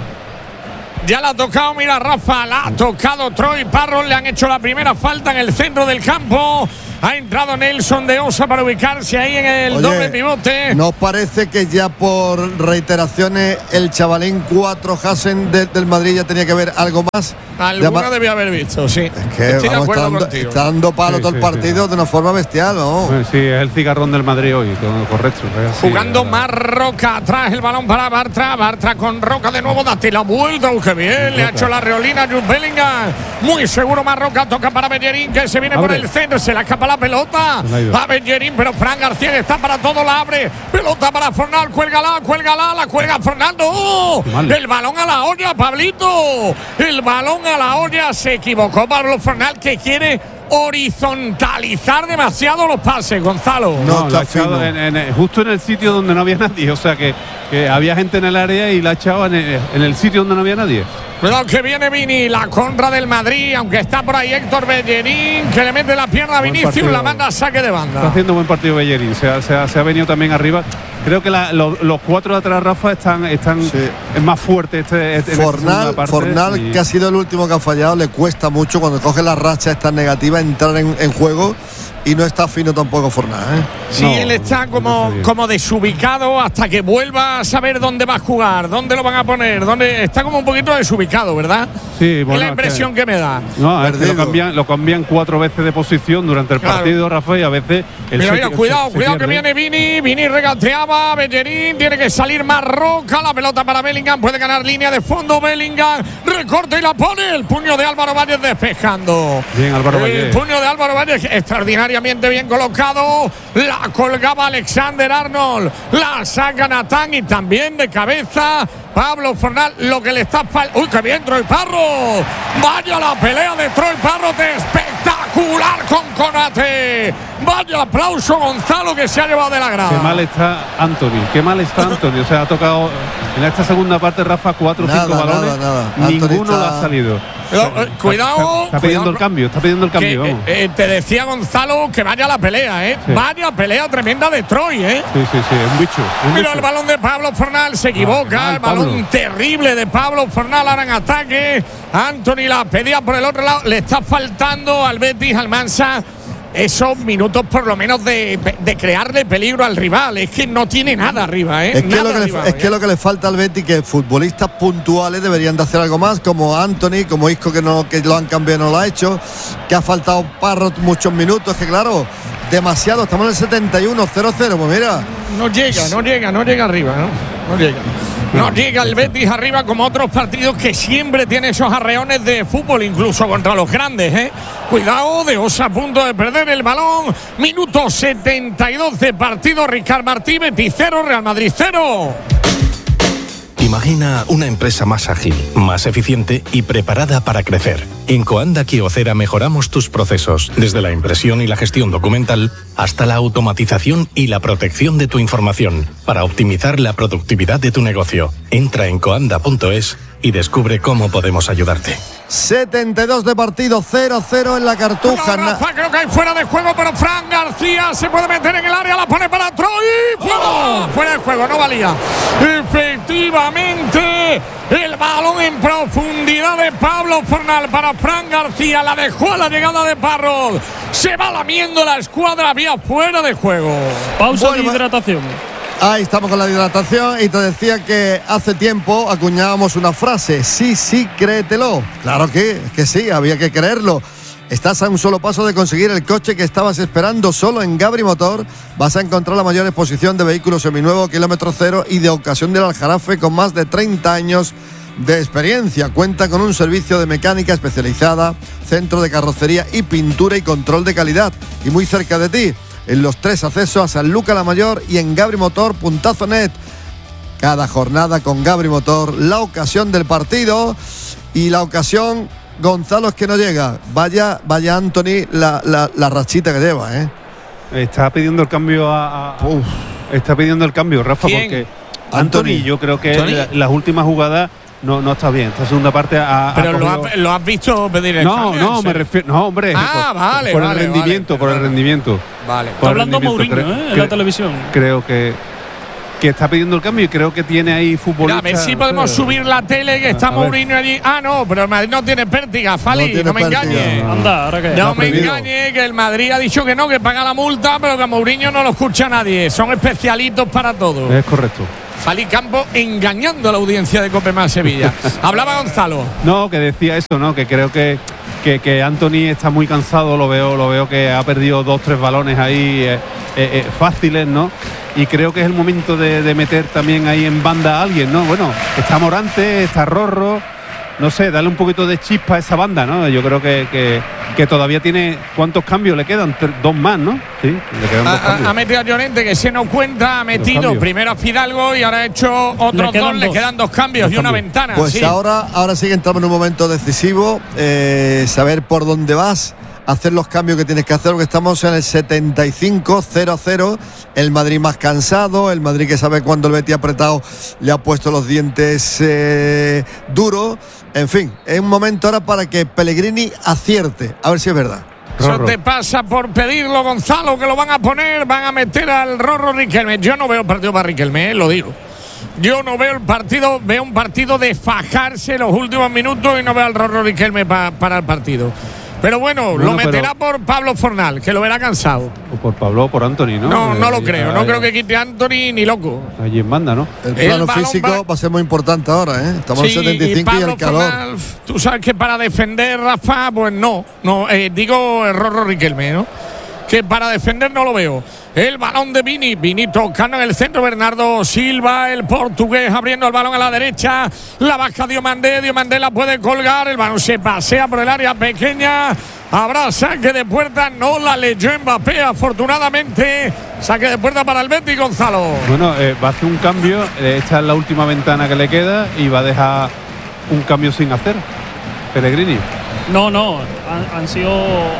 Ya la ha tocado, mira Rafa, la ha tocado Troy Parrott, le han hecho la primera falta en el centro del campo. Ha entrado Nelson de Osa para ubicarse ahí en el Oye, doble pivote. ¿nos parece que ya por reiteraciones el chavalín cuatro Hasen de, del Madrid ya tenía que ver algo más? Alguna ma- debía haber visto, sí. Es que Estoy de vamos, acuerdo está, dando, contigo. está dando palo Sí, todo sí, el partido sí. de una forma bestial, ¿no? Bueno, sí, es el cigarrón del Madrid hoy, correcto. es así, Jugando eh, más Roca, atrás el balón para Bartra, Bartra con Roca de nuevo, date la vuelta, uh, qué bien, le ha hecho la reolina a Jude Bellingham, muy seguro más Roca, toca para Bellerín que se viene Abre. por el centro, se le escapa la pelota No ha ido. a Bellerín, pero Fran García que está para todo, la abre, pelota para Fornal, cuélgala, cuélgala, la cuelga Fernando, ¡oh! Mal. El balón a la olla, Pablito, el balón a la olla, se equivocó Pablo Fornal que quiere horizontalizar demasiado los pases, Gonzalo. No, No, está la ha echado fino. en- en- justo en el sitio donde no había nadie. O sea que, que había gente en el área y la ha echado en el, en el sitio donde no había nadie. Cuidado que viene Vini, la contra del Madrid, aunque está por ahí Héctor Bellerín, que le mete la pierna a Buen Vinicius, partido. la manda a saque de Está banda. haciendo buen partido Bellerín. Se ha, se ha- se ha venido también arriba. Creo que la- los, los cuatro de atrás, Rafa, están, están Sí. es más fuertes. Este, este- en esta Fornal, segunda parte Fornal y- que ha sido el último que ha fallado, le cuesta mucho cuando coge la racha esta negativa entrar en, en juego y no está fino tampoco Fornal, ¿eh? Sí, No, él está no como, está bien. como desubicado hasta que vuelva a saber dónde va a jugar, dónde lo van a poner, dónde está como un poquito desubicado, ¿verdad? Sí, es bueno, la es impresión que- que me da. No, es que Perdido. lo cambian, lo cambian cuatro veces de posición durante el Claro. partido, Rafa, y a veces el Mira, se- mira, se- cuidado, se cuidado que pierde. viene Vini, Vini regateaba, Bellerín, tiene que salir más Roca, la pelota para Bellingham, puede ganar línea de fondo Bellingham, recorta y la pone, el puño de Álvaro Valles despejando. Bien, Álvaro El Valles. puño de Álvaro Valles extraordinariamente bien colocado, la colgaba Alexander Arnold, la saca Natán y también de cabeza Pablo Fornal, lo que le está fal- uy, que bien Troy Parrott, vaya la pelea de Troy Parrott, espectacular con Konate, vaya aplauso Gonzalo que se ha llevado de la grada. Qué mal está Anthony, qué mal está Anthony. O sea, ha tocado en esta segunda parte, Rafa, cuatro o Nada, cinco balones. nada, nada. Ninguno Anthony está- le ha salido. Pero, eh, cuidado, Está, está pidiendo cuidado, el cambio, está pidiendo el que, cambio, vamos. eh, eh, te decía Gonzalo que vaya la pelea, ¿eh? Sí. Vaya pelea tremenda de Troy, ¿eh? Sí, sí, sí, es un bicho. es un Mira bicho. el balón de Pablo Fornal, se equivoca, mal, el balón Pablo. terrible de Pablo Fornal, ahora en ataque. Anthony la pedía por el otro lado, le está faltando al Betis, al Mansa, esos minutos por lo menos de, de crearle peligro al rival. Es que no tiene nada arriba, ¿eh? Es, que Nada lo que, arriba, le, es ¿eh? que lo que le falta al Betis, que futbolistas puntuales deberían de hacer algo más, como Anthony, como Isco, que no que lo han cambiado, no lo ha hecho, que ha faltado Parrott muchos minutos, que claro, demasiado, estamos en el setenta y uno, cero cero, pues mira. No llega, no llega, no llega arriba, ¿no? No llega. No llega el Betis arriba como otros partidos que siempre tiene esos arreones de fútbol, incluso contra los grandes, ¿eh? Cuidado, de Osa a punto de perder el balón. Minuto setenta y dos de partido, Ricard Martí, Betis cero, Real Madrid cero. Imagina una empresa más ágil, más eficiente y preparada para crecer. En Coanda Kyocera mejoramos tus procesos, desde la impresión y la gestión documental hasta la automatización y la protección de tu información, para optimizar la productividad de tu negocio. Entra en coanda punto es y descubre cómo podemos ayudarte. setenta y dos de partido, cero cero en la Cartuja. No, Rafa, creo que hay fuera de juego, pero Fran García se puede meter en el área, la pone para Troy. ¡Fuera! Fuera de juego, no valía. Efectivamente, el balón en profundidad de Pablo Fornal para Fran García, la dejó a la llegada de Parrott. Se va lamiendo la escuadra, vía fuera de juego. Pausa de Bueno, hidratación. Ahí estamos con la hidratación y te decía que hace tiempo acuñábamos una frase, sí, sí, créetelo. Claro que, que sí, había que creerlo. Estás a un solo paso de conseguir el coche que estabas esperando. Solo en Gabri Motor vas a encontrar la mayor exposición de vehículos seminuevos, kilómetro cero y de ocasión del Aljarafe, con más de treinta años de experiencia. Cuenta con un servicio de mecánica especializada, centro de carrocería y pintura y control de calidad. Y muy cerca de ti, en los tres accesos a San Luca la Mayor y en gabrimotor punto net. Cada jornada con Gabri Motor, la ocasión del partido y la ocasión, Gonzalo, es que no llega. Vaya, vaya Anthony, la, la, la rachita que lleva, ¿eh? Está pidiendo el cambio a, a está pidiendo el cambio, Rafa, ¿Quién? porque Anthony. Anthony, yo creo que ¿Anthony? la, las últimas jugadas no, no está bien. Esta segunda parte ha, Pero ha lo cogido- has, lo has visto pedir el No, cambio, no, ¿en me serio? refiero. No, hombre. Ah, por, vale, por vale, el rendimiento, vale, por el perdona. rendimiento. Vale. Por Está el hablando rendimiento, Mourinho, creo- ¿eh? En cre- la televisión. Creo que que está pidiendo el cambio y creo que tiene ahí Mira, futbolistas. a ver si no podemos sé. subir la tele, que está A ver. Mourinho allí. Ah, no, pero el Madrid no tiene pértiga, Fali, No tiene no, me pértiga, engañes. no. Anda, ahora que. No Lo ha me prohibido. engañe, que el Madrid ha dicho que no, que paga la multa, pero que a Mourinho no lo escucha nadie. Son especialitos para todo. Es correcto. Fali Campo engañando a la audiencia de Cope Más Sevilla. Hablaba Gonzalo. No, que decía eso, ¿no? Que creo que, que, que Anthony está muy cansado, lo veo, lo veo que ha perdido dos, tres balones ahí eh, eh, eh, fáciles, ¿no? Y creo que es el momento de, de meter también ahí en banda a alguien, ¿no? Bueno, está Morante, está Rorro, no sé, darle un poquito de chispa a esa banda, ¿no? Yo creo que, que, que todavía tiene. ¿Cuántos cambios le quedan? Tre- Dos más, ¿no? Sí, le quedan dos Ha, ha- cambios. ha metido a Llorente, que se nos cuenta, ha metido cambios. primero a Fidalgo y ahora ha hecho otros Le dos, quedan le dos. quedan dos cambios Dos y una cambios. ventana. Pues sí. ahora, ahora sí que entramos en un momento decisivo, eh, saber por dónde vas, hacer los cambios que tienes que hacer, porque estamos en el setenta y cinco cero cero, el Madrid más cansado, el Madrid que sabe cuándo el Betis apretado le ha puesto los dientes eh, duros, en fin, es un momento ahora para que Pellegrini acierte, a ver si es verdad. Eso Rorro. te pasa por pedirlo, Gonzalo, que lo van a poner, van a meter al Rorro Riquelme. Yo no veo partido para Riquelme, eh, lo digo. Yo no veo el partido, veo un partido de fajarse los últimos minutos y no veo al Rorro Riquelme pa- para el partido. Pero bueno, Bueno, lo meterá pero- por Pablo Fornal, que lo verá cansado. O por Pablo o por Anthony, ¿no? No, no Eh, lo ya creo, no ahí- creo que quite a Anthony ni loco. Allí en banda, ¿no? El El plano balón físico va- va a ser muy importante ahora, ¿eh? Estamos Sí, en setenta y cinco y, Pablo el calor. Fornal, tú sabes que para defender, Rafa, pues no, no eh, digo el Rorro Riquelme, ¿no? Que para defender no lo veo. El balón de Vini, Vini tocando en el centro, Bernardo Silva, el portugués abriendo el balón a la derecha, la baja Diomandé, Diomandé la puede colgar, el balón se pasea por el área pequeña, habrá saque de puerta, no la leyó Mbappé, afortunadamente, saque de puerta para el Betis, Gonzalo. Bueno, eh, va a hacer un cambio, eh, esta es la última ventana que le queda y va a dejar un cambio sin hacer. Pellegrini. No, no, han, han sido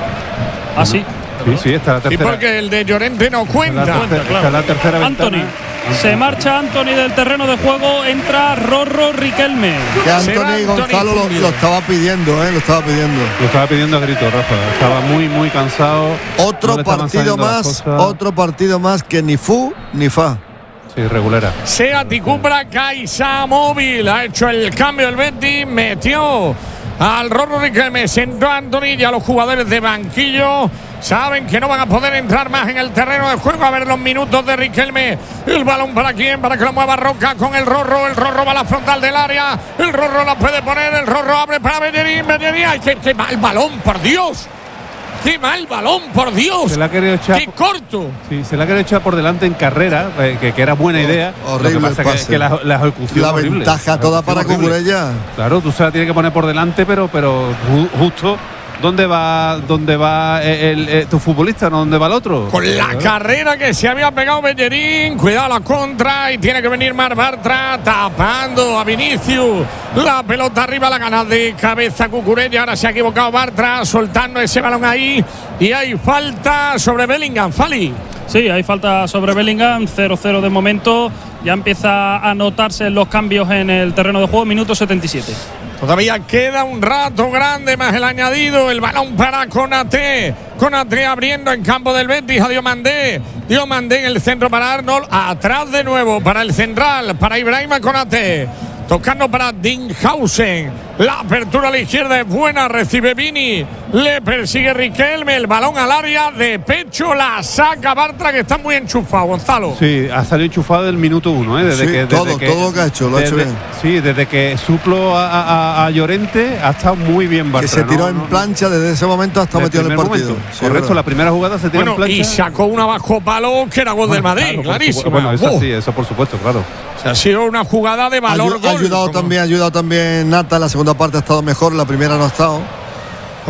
así. Sí, sí, esta es la Y tercera. porque el de Llorente no esta es cuenta. la tercera, esta es la tercera ventana. Anthony. Se marcha Anthony del terreno de juego, entra Rorro Riquelme. Que Se va Anthony Anthony Gonzalo lo, Fulvio. lo estaba pidiendo, ¿eh? Lo estaba pidiendo. Lo estaba pidiendo a grito, Rafa. Estaba muy, muy cansado. No Otro le estaban partido saliendo las más, cosas. otro partido más que ni fu ni fa. Sí, regulera. Seat y Cupra, Caixa Móvil. Ha hecho el cambio el Betis, metió al Rorro Riquelme, sentó a Anthony y a los jugadores de banquillo. Saben que no van a poder entrar más en el terreno de juego. A ver los minutos de Riquelme. El balón para quién, para que lo mueva Roca con el Rorro. El Rorro va a la frontal del área. El Rorro la puede poner. El Rorro abre para Bellerín. Bellerín. ¡Ay, qué, qué mal balón, por Dios! ¡Qué mal balón, por Dios! Se la ha querido echar. ¡Qué corto! Sí, se la ha querido echar por delante en carrera, eh, que, que era buena idea. horrible Lo que pasa el que, pase. que la, la ejecución La horrible. ventaja La toda ejecución para horrible. Cucurella. Claro, tú se la tienes que poner por delante, pero, pero ju- justo dónde va, dónde va el, el- tu futbolista, no dónde va el otro. Con la carrera que se había pegado Bellerín, cuidado la contra y tiene que venir Mar Bartra tapando a Vinicius. La pelota arriba, la gana de cabeza Cucurella. Ahora se ha equivocado Bartra soltando ese balón ahí y hay falta sobre Bellingham. Fali. Sí, hay falta sobre Bellingham, cero cero de momento. Ya empieza a notarse los cambios en el terreno de juego, minuto setenta y siete. Todavía queda un rato grande más el añadido. El balón para Konaté. Konaté abriendo en campo del Betis a Diomandé. Diomandé en el centro para Arnold. Atrás de nuevo para el central, para Ibrahima Konaté. Tocando para Dinghausen. La apertura a la izquierda es buena. Recibe Vini. Le persigue Riquelme. El balón al área de pecho. La saca Bartra, que está muy enchufado, Gonzalo. Sí, ha salido enchufado del minuto uno, ¿eh? Desde Sí, que, desde todo, que, todo lo que ha hecho, lo ha desde- hecho bien. Sí, desde que suplo a, a- a Llorente ha estado muy bien Bartra. Que se tiró ¿no? en No, plancha desde ese momento hasta del metido en el primer partido. momento. Sí, Correcto, verdad. la primera jugada se tira Bueno, en plancha. y sacó una bajo palo que era gol Bueno, del Madrid, claro, por clarísimo. supuesto. Bueno, eso Uh, sí, eso por supuesto, claro. o sea, ha sido una jugada de valor. Ayu- ha gol, ayudado como- también, ha ayudado también Nata. En la segunda parte ha estado mejor, en la primera no ha estado.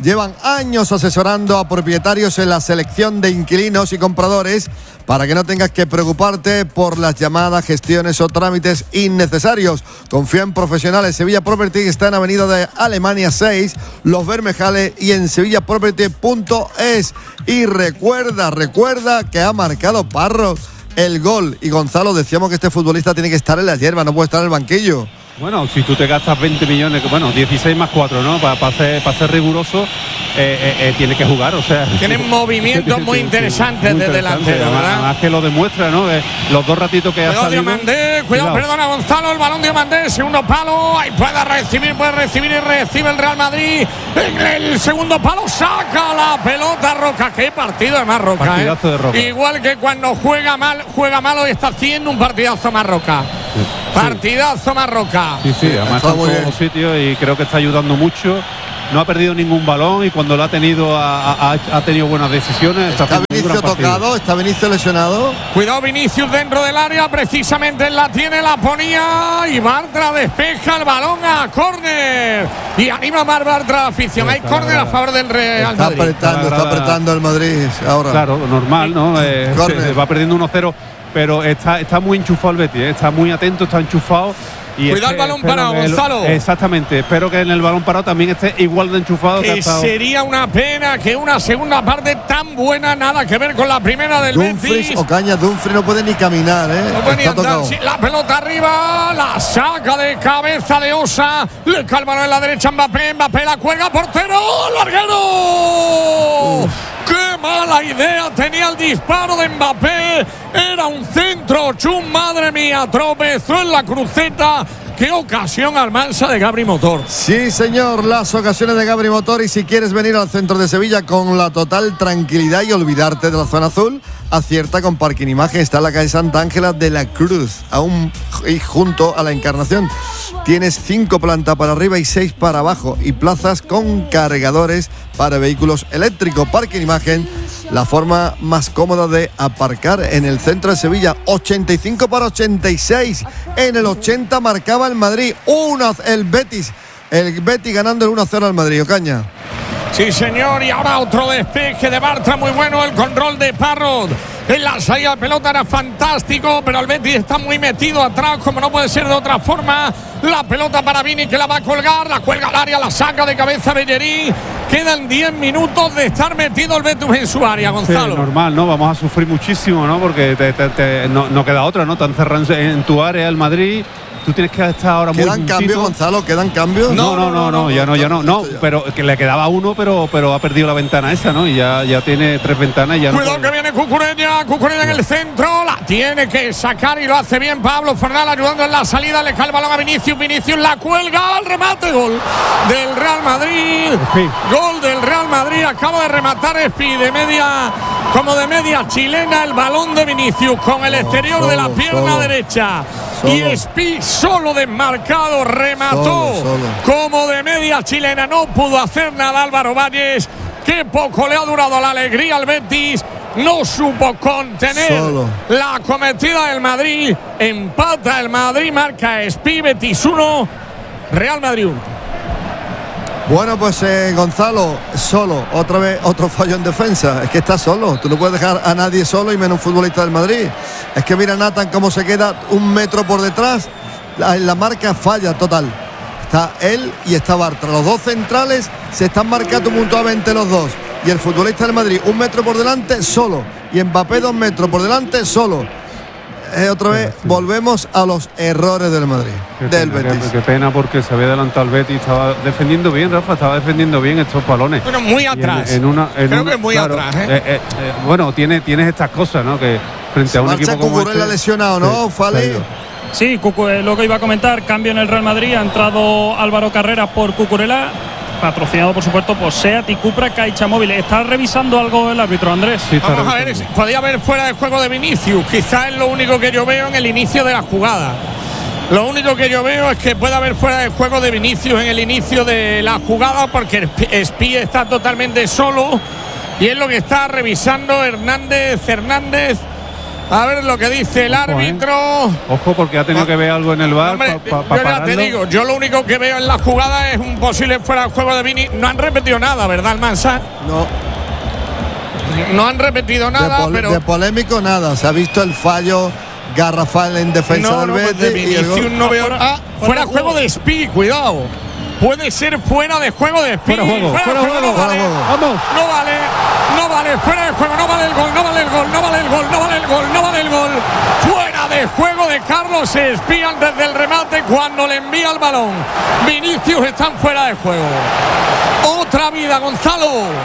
llevan años asesorando a propietarios en la selección de inquilinos y compradores para que no tengas que preocuparte por las llamadas, gestiones o trámites innecesarios. Confía en profesionales. Sevilla Property está en Avenida de Alemania seis, Los Bermejales y en sevilla property punto es. Y recuerda, recuerda que ha marcado Parro el gol. Y Gonzalo, decíamos que este futbolista tiene que estar en la hierba, no puede estar en el banquillo. Bueno, si tú te gastas veinte millones, bueno, dieciséis más cuatro, ¿no? Para pa ser, pa ser riguroso, eh, eh, eh, tiene que jugar, o sea. Tienen movimientos muy interesantes de delantero, ¿verdad? Además que lo demuestra, ¿no? Eh, los dos ratitos que cuidado ha salido. Diomandé, cuidado, perdona Gonzalo, el balón de Diomandé, segundo palo, ahí puede recibir, puede recibir y recibe el Real Madrid. En el segundo palo saca la pelota Roca. Qué partido de más Roca, Partidazo ¿eh? de Roca. Igual que cuando juega mal, juega malo y está haciendo un partidazo más Roca. Sí. Partidazo más Roca. Sí, sí, además está en todos los sitios y creo que está ayudando mucho. No ha perdido ningún balón y cuando lo ha tenido ha, ha, ha tenido buenas decisiones. Está, está Vinicius tocado, está Vinicius lesionado. Cuidado Vinicius dentro del área, precisamente la tiene, la ponía y Bartra despeja el balón a córner y anima más Bartra la afición. Hay córner a favor del Real está Madrid. Apretando, está apretando el Madrid ahora. Claro, normal, ¿no? Eh, se, se va perdiendo uno cero, pero está, está muy enchufado el Betis, ¿eh? Está muy atento, está enchufado. Y cuidado el balón parado, Gonzalo. Exactamente, espero que en el balón parado también esté igual de enchufado. Que que estado... Sería una pena que una segunda parte tan buena, nada que ver con la primera del Dumfries, Betis. Ocaña, Dumfries no puede ni caminar, ¿eh? No puede ni andar, sí, la pelota arriba, la saca de cabeza de Osa, le cae el balón en la derecha Mbappé, Mbappé la cuelga, portero, larguero. Uf. ¡Qué mala idea tenía el disparo de Mbappé! Era un centro, chum, madre mía, tropezó en la cruceta. ¡Qué ocasión Almansa de Gabri Motor! Sí, señor, las ocasiones de Gabri Motor. Y si quieres venir al centro de Sevilla con la total tranquilidad y olvidarte de la zona azul, acierta con Parking Imagen. Está en la calle Santa Ángela de la Cruz, aún y junto a la Encarnación. Tienes cinco plantas para arriba y seis para abajo y plazas con cargadores para vehículos eléctricos. Parking Imagen, la forma más cómoda de aparcar en el centro de Sevilla. ochenta y cinco para ochenta y seis. En el ochenta marcaba el Madrid. Uno, el Betis. El Betis ganando el uno a cero al Madrid. Ocaña. Sí, señor. Y ahora otro despeje de Bartra muy bueno. El control de Parrot. En la salida de pelota era fantástico, pero el Betis está muy metido atrás, como no puede ser de otra forma. La pelota para Vini, que la va a colgar, la cuelga al área, la saca de cabeza Bellerín. Quedan diez minutos de estar metido el Betis en su área, Gonzalo. Sí, normal, ¿no? Vamos a sufrir muchísimo, ¿no? Porque te, te, te, no, no queda otra, ¿no? Te han cerrado en tu área el Madrid. Tú tienes que estar ahora muy ¿Quedan cambios, Gonzalo? ¿Quedan cambios? No, no, no, no, no, ya no, ya no, no, pero que le quedaba uno, pero pero ha perdido la ventana esa, ¿no? Y ya, ya tiene tres ventanas y ya Cuidado no. Que viene Cucurella, Cucurella en el centro, la tiene que sacar y lo hace bien Pablo Fornal ayudando en la salida, le cae el balón a Vinicius, Vinicius la cuelga, al remate, gol del Real Madrid, sí. Gol del Real Madrid, acaba de rematar Espi de media, como de media chilena, el balón de Vinicius con el exterior solo, de la pierna solo, derecha solo. Y Espi solo desmarcado, remató solo, solo. Como de media chilena, no pudo hacer nada Álvaro Valles. Qué poco le ha durado la alegría al Betis, no supo contener solo. La acometida del Madrid, empata el Madrid, marca Espi, Betis uno, Real Madrid uno. Bueno, pues eh, Gonzalo, solo, otra vez otro fallo en defensa. Es que está solo, tú no puedes dejar a nadie solo y menos un futbolista del Madrid. Es que mira Nathan cómo se queda un metro por detrás, la, la marca falla total. Está él y está Bartra, los dos centrales se están marcando mutuamente los dos. Y el futbolista del Madrid un metro por delante solo, y Mbappé dos metros por delante solo. Eh, otra vez sí, sí. Volvemos a los errores del Madrid, qué del pena, Betis. Qué, qué pena porque se había adelantado el Betis, estaba defendiendo bien, Rafa, estaba defendiendo bien estos balones. Bueno, muy atrás. En, en una, en Creo una, que muy claro, atrás. ¿eh? Eh, eh, eh, bueno, tiene, tienes estas cosas, ¿no? Que frente a un equipo como Cucurella este, lesionado, ¿no, sí, Fali? Sí, Cucu, eh, lo que iba a comentar, cambio en el Real Madrid, ha entrado Álvaro Carreras por Cucurella, patrocinado por supuesto por SEAT y Cupra Caixa Móvil. ¿Está revisando algo el árbitro, Andrés? Sí, vamos a ver, podría haber fuera de juego de Vinicius, quizás es lo único que yo veo en el inicio de la jugada. Lo único que yo veo es que puede haber fuera de juego de Vinicius en el inicio de la jugada, porque Espi está totalmente solo y es lo que está revisando Hernández Hernández A ver lo que dice el Ojo, árbitro. ¿eh? Ojo, porque ha tenido que ver algo en el bar. Hombre, pa, pa, pa yo ya pararlo. te digo, yo lo único que veo en la jugada es un posible fuera de juego de Vini. No han repetido nada, ¿verdad, Almansa? No. No han repetido nada, de, pol pero. de polémico nada. Se ha visto el fallo garrafal en defensa no, del no, pues Betis. de y el gol. Vinicius no veo. Ah, fuera de juego de Spi, cuidado. Puede ser fuera de juego de Spi. Fuera juego, fuera, fuera de juego, juego, no vale. Vamos. No vale, no vale, fuera de juego, no vale el gol, no vale el gol, no vale el gol, no vale el gol, no vale el gol. Fuera de juego de Carlos Spi antes del remate cuando le envía el balón. Vinicius están fuera de juego. Otra vida, Gonzalo.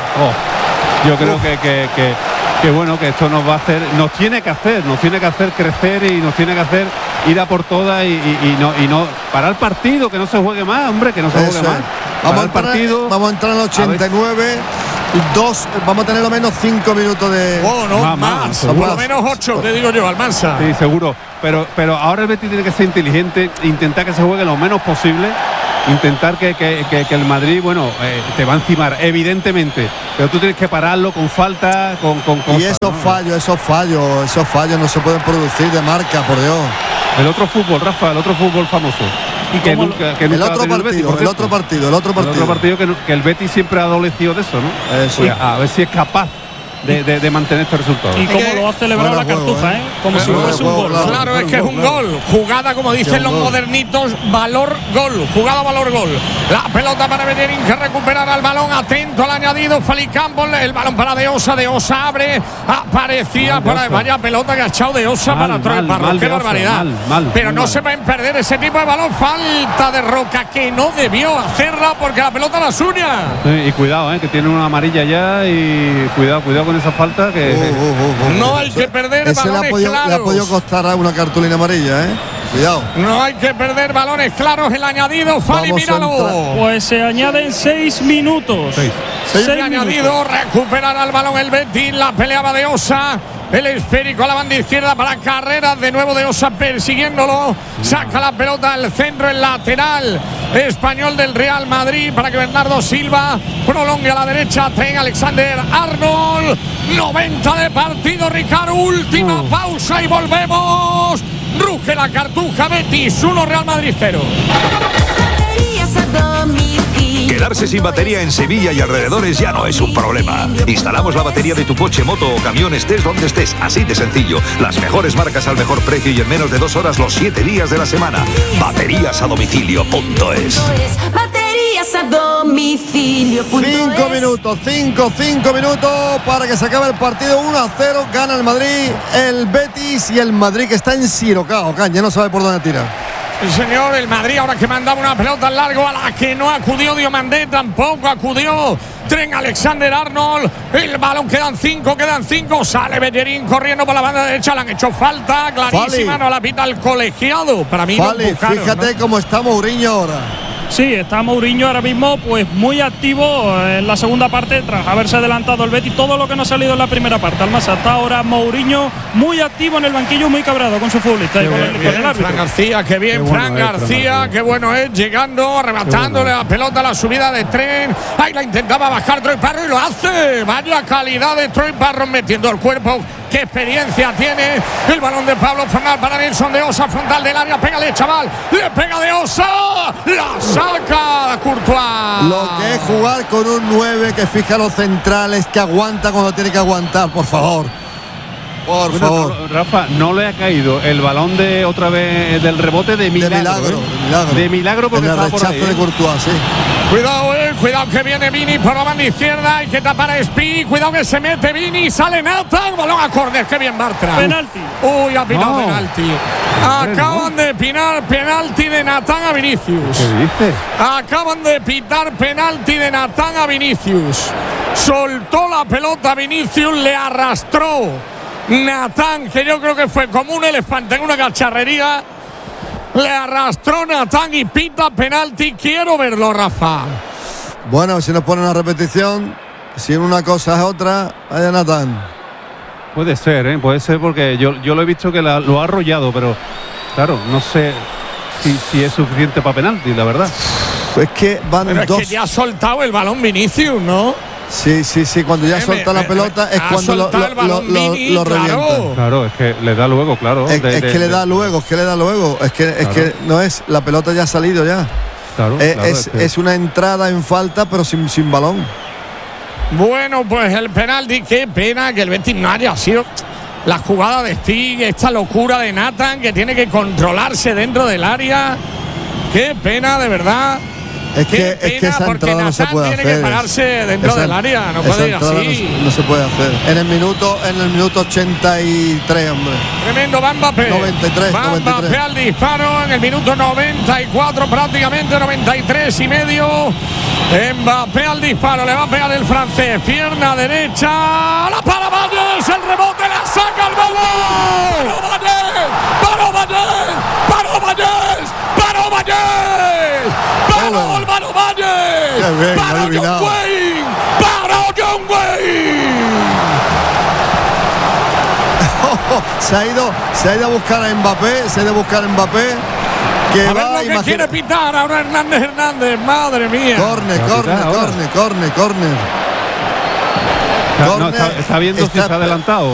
Oh, yo creo que, que, que, que bueno, que esto nos va a hacer, nos tiene que hacer, nos tiene que hacer crecer y nos tiene que hacer ir a por todas y, y, y no y no parar el partido, que no se juegue más, hombre, que no se Eso juegue más. es. Parar Vamos a, el entrar, partido. vamos a entrar en el ochenta y nueve. Dos, vamos a tener lo menos cinco minutos de. Oh, no, Más, más, más, por lo más. menos ocho, te digo yo, Almansa. Sí, seguro. Pero, pero ahora el Betis tiene que ser inteligente, intentar que se juegue lo menos posible, intentar que, que, que, que el Madrid, bueno, eh, te va a encimar, evidentemente. Pero tú tienes que pararlo con falta, con, con cosas, Y esos ¿no? fallos, esos fallos, esos fallos no se pueden producir de marca, por Dios. El otro fútbol, Rafa, el otro fútbol famoso. ¿Y que cómo nunca, que El nunca ha otro tenido partido, Betis, por el cierto. otro partido, el otro El partido. otro partido que, que el Betis siempre ha adolecido de eso, ¿no? Eso. Pues a ver si es capaz de, de, de mantener este resultado. Y cómo lo ha celebrado Fuera la juego, cartuja, ¿eh? ¿eh? Como si Fuera fuese un juego, gol. claro. Claro, es que es un gol. Jugada, como dicen los gol. modernitos, valor gol. Jugada, valor gol. La pelota para Bellerín, que recuperará el balón. Atento al añadido. Félix Campos. El balón para De Osa. De Osa abre. Aparecía Mal de para. Osa. Vaya pelota que ha echado De Osa Mal, para Troy mal, Parro. mal Qué de Osa, barbaridad. mal, mal, Pero muy no mal. se pueden perder ese tipo de balón. Falta de Roca, que no debió hacerla porque la pelota la suya. Sí, y cuidado, ¿eh? Que tiene una amarilla ya y cuidado, cuidado con esa falta que. Uh, uh, uh, uh. No hay que perder Ese le ha, balones podido, le ha claros. podido costar a una cartulina amarilla, ¿eh? Cuidado. No hay que perder balones claros. El añadido, Fali, Vamos a míralo. entrar. Pues se añaden seis minutos. Seis. Seis El añadido, recuperará el balón el Betis, la peleaba de Osa. El esférico a la banda izquierda para Carreras, de nuevo de Osa persiguiéndolo. Saca la pelota al centro, el lateral español del Real Madrid para que Bernardo Silva prolongue a la derecha. Ten Alexander Arnold. noventa de partido, Ricardo. Última pausa y volvemos. Ruge la cartuja, Betis uno, Real Madrid cero. Quedarse sin batería en Sevilla y alrededores ya no es un problema. Instalamos la batería de tu coche, moto o camión, estés donde estés, así de sencillo. Las mejores marcas al mejor precio y en menos de dos horas los siete días de la semana. Baterías a domicilio punto es. Baterías a domicilio. Cinco minutos, cinco, cinco minutos para que se acabe el partido. uno a cero, gana el Madrid, el Betis y el Madrid que está encirocado. Ya no sabe por dónde tirar. El señor, el Madrid ahora que mandaba una pelota al largo a la que no acudió Diomandé, tampoco acudió Tren Alexander Arnold. El balón, quedan cinco, quedan cinco. Sale Bellerín corriendo por la banda derecha. Le han hecho falta clarísima, Fali. no la pita el colegiado. Para mí Vale, no empujaron, fíjate ¿no? cómo está Mourinho ahora. Sí, está Mourinho ahora mismo pues muy activo en la segunda parte tras haberse adelantado el Betis, todo lo que no ha salido en la primera parte. Almasa, está ahora Mourinho muy activo en el banquillo, muy cabreado con su futbolista y con el, con el árbitro. Fran García, qué bien, Qué Fran bueno es, Fran García, García. qué bueno es, llegando, arrebatándole la pelota a la subida de Tren. Ahí la intentaba bajar Troy Parro y lo hace. Vaya calidad de Troy Parro metiendo el cuerpo. Qué experiencia tiene. El balón de Pablo Fornal para Nelson de Osa, frontal del área. Pégale, chaval. Le pega de Osa. La saca Courtois. Lo que es jugar con un nueve que fija los centrales, que aguanta cuando tiene que aguantar, por favor. Por Bueno, favor. no, Rafa, no le ha caído el balón de otra vez del rebote de milagro. De milagro, ¿eh? de milagro. De milagro porque en el estaba por rechazo ahí, de ¿eh? Courtois, sí. Cuidado, eh, cuidado que viene Vini por la banda izquierda. Hay que tapar a Spi. Cuidado que se mete Vini. Sale Nathan. Balón a córner. Qué bien Bartra. Penalti. Uy, ha pitado No. penalti. Acaban de pitar penalti de Nathan a Vinicius. ¿Qué dice? Acaban de pitar penalti de Nathan a Vinicius. Soltó la pelota a Vinicius. Le arrastró Nathan, que yo creo que fue como un elefante en una cacharrería. Le arrastró Nathan y pita penalti. Quiero verlo, Rafa. Bueno, si nos ponen una repetición, si una cosa es otra, vaya Nathan. Puede ser, ¿eh? Puede ser porque yo, yo lo he visto que la- lo ha arrollado, pero claro, no sé si, si es suficiente para penalti, la verdad. Pues que van Pero es dos. que ya ha soltado el balón Vinicius, ¿no? Sí, sí, sí, cuando ya Eh, suelta me- la pelota me- es ha cuando lo, soltado lo, el balón lo- lo- Vini, lo claro. revienta. Claro, es que le da luego, claro. Es, de- es de- que le da de- luego, es que le da luego. Es que, es Claro. que no es, la pelota ya ha salido ya. Claro, Eh, claro, es, es que- es una entrada en falta, pero sin, sin balón. Bueno, pues el penalti, qué pena que el Betis no haya sido la jugada de Stig, esta locura de Nathan que tiene que controlarse dentro del área. Qué pena, de verdad. Es Qué que, es que pena, esa porque entrada no se Nathan puede tiene hacer. que pararse dentro Esa- del área, no esa puede ir entrada así. No, se- no se puede hacer. En el minuto, en el minuto ochenta y tres, hombre. Tremendo va Mbappé. noventa y tres, Va noventa y tres. Mbappé al disparo en el minuto noventa y cuatro, prácticamente noventa y tres y medio. Mbappé al disparo, le va a pegar el francés. Pierna derecha. La para Vallés, el rebote, la saca el balón. ¡Paró Vallés! ¡Paró Vallés! ¡Paró Vallés! ¡Paró Vallés! ¡Paró el Manu Vallés! Qué bien, lo ha ¡Paró John adivinado. Wayne! ¡Paró John Wayne! se ha ido, se ha ido a buscar a Mbappé, se ha ido a buscar a Mbappé. Que A ver va, lo que imagina- quiere pitar ahora Hernández Hernández, madre mía. Corne, Va a corne, pitar ahora. corne, corne, corne. No, Corner, está, está viendo si está- se ha adelantado.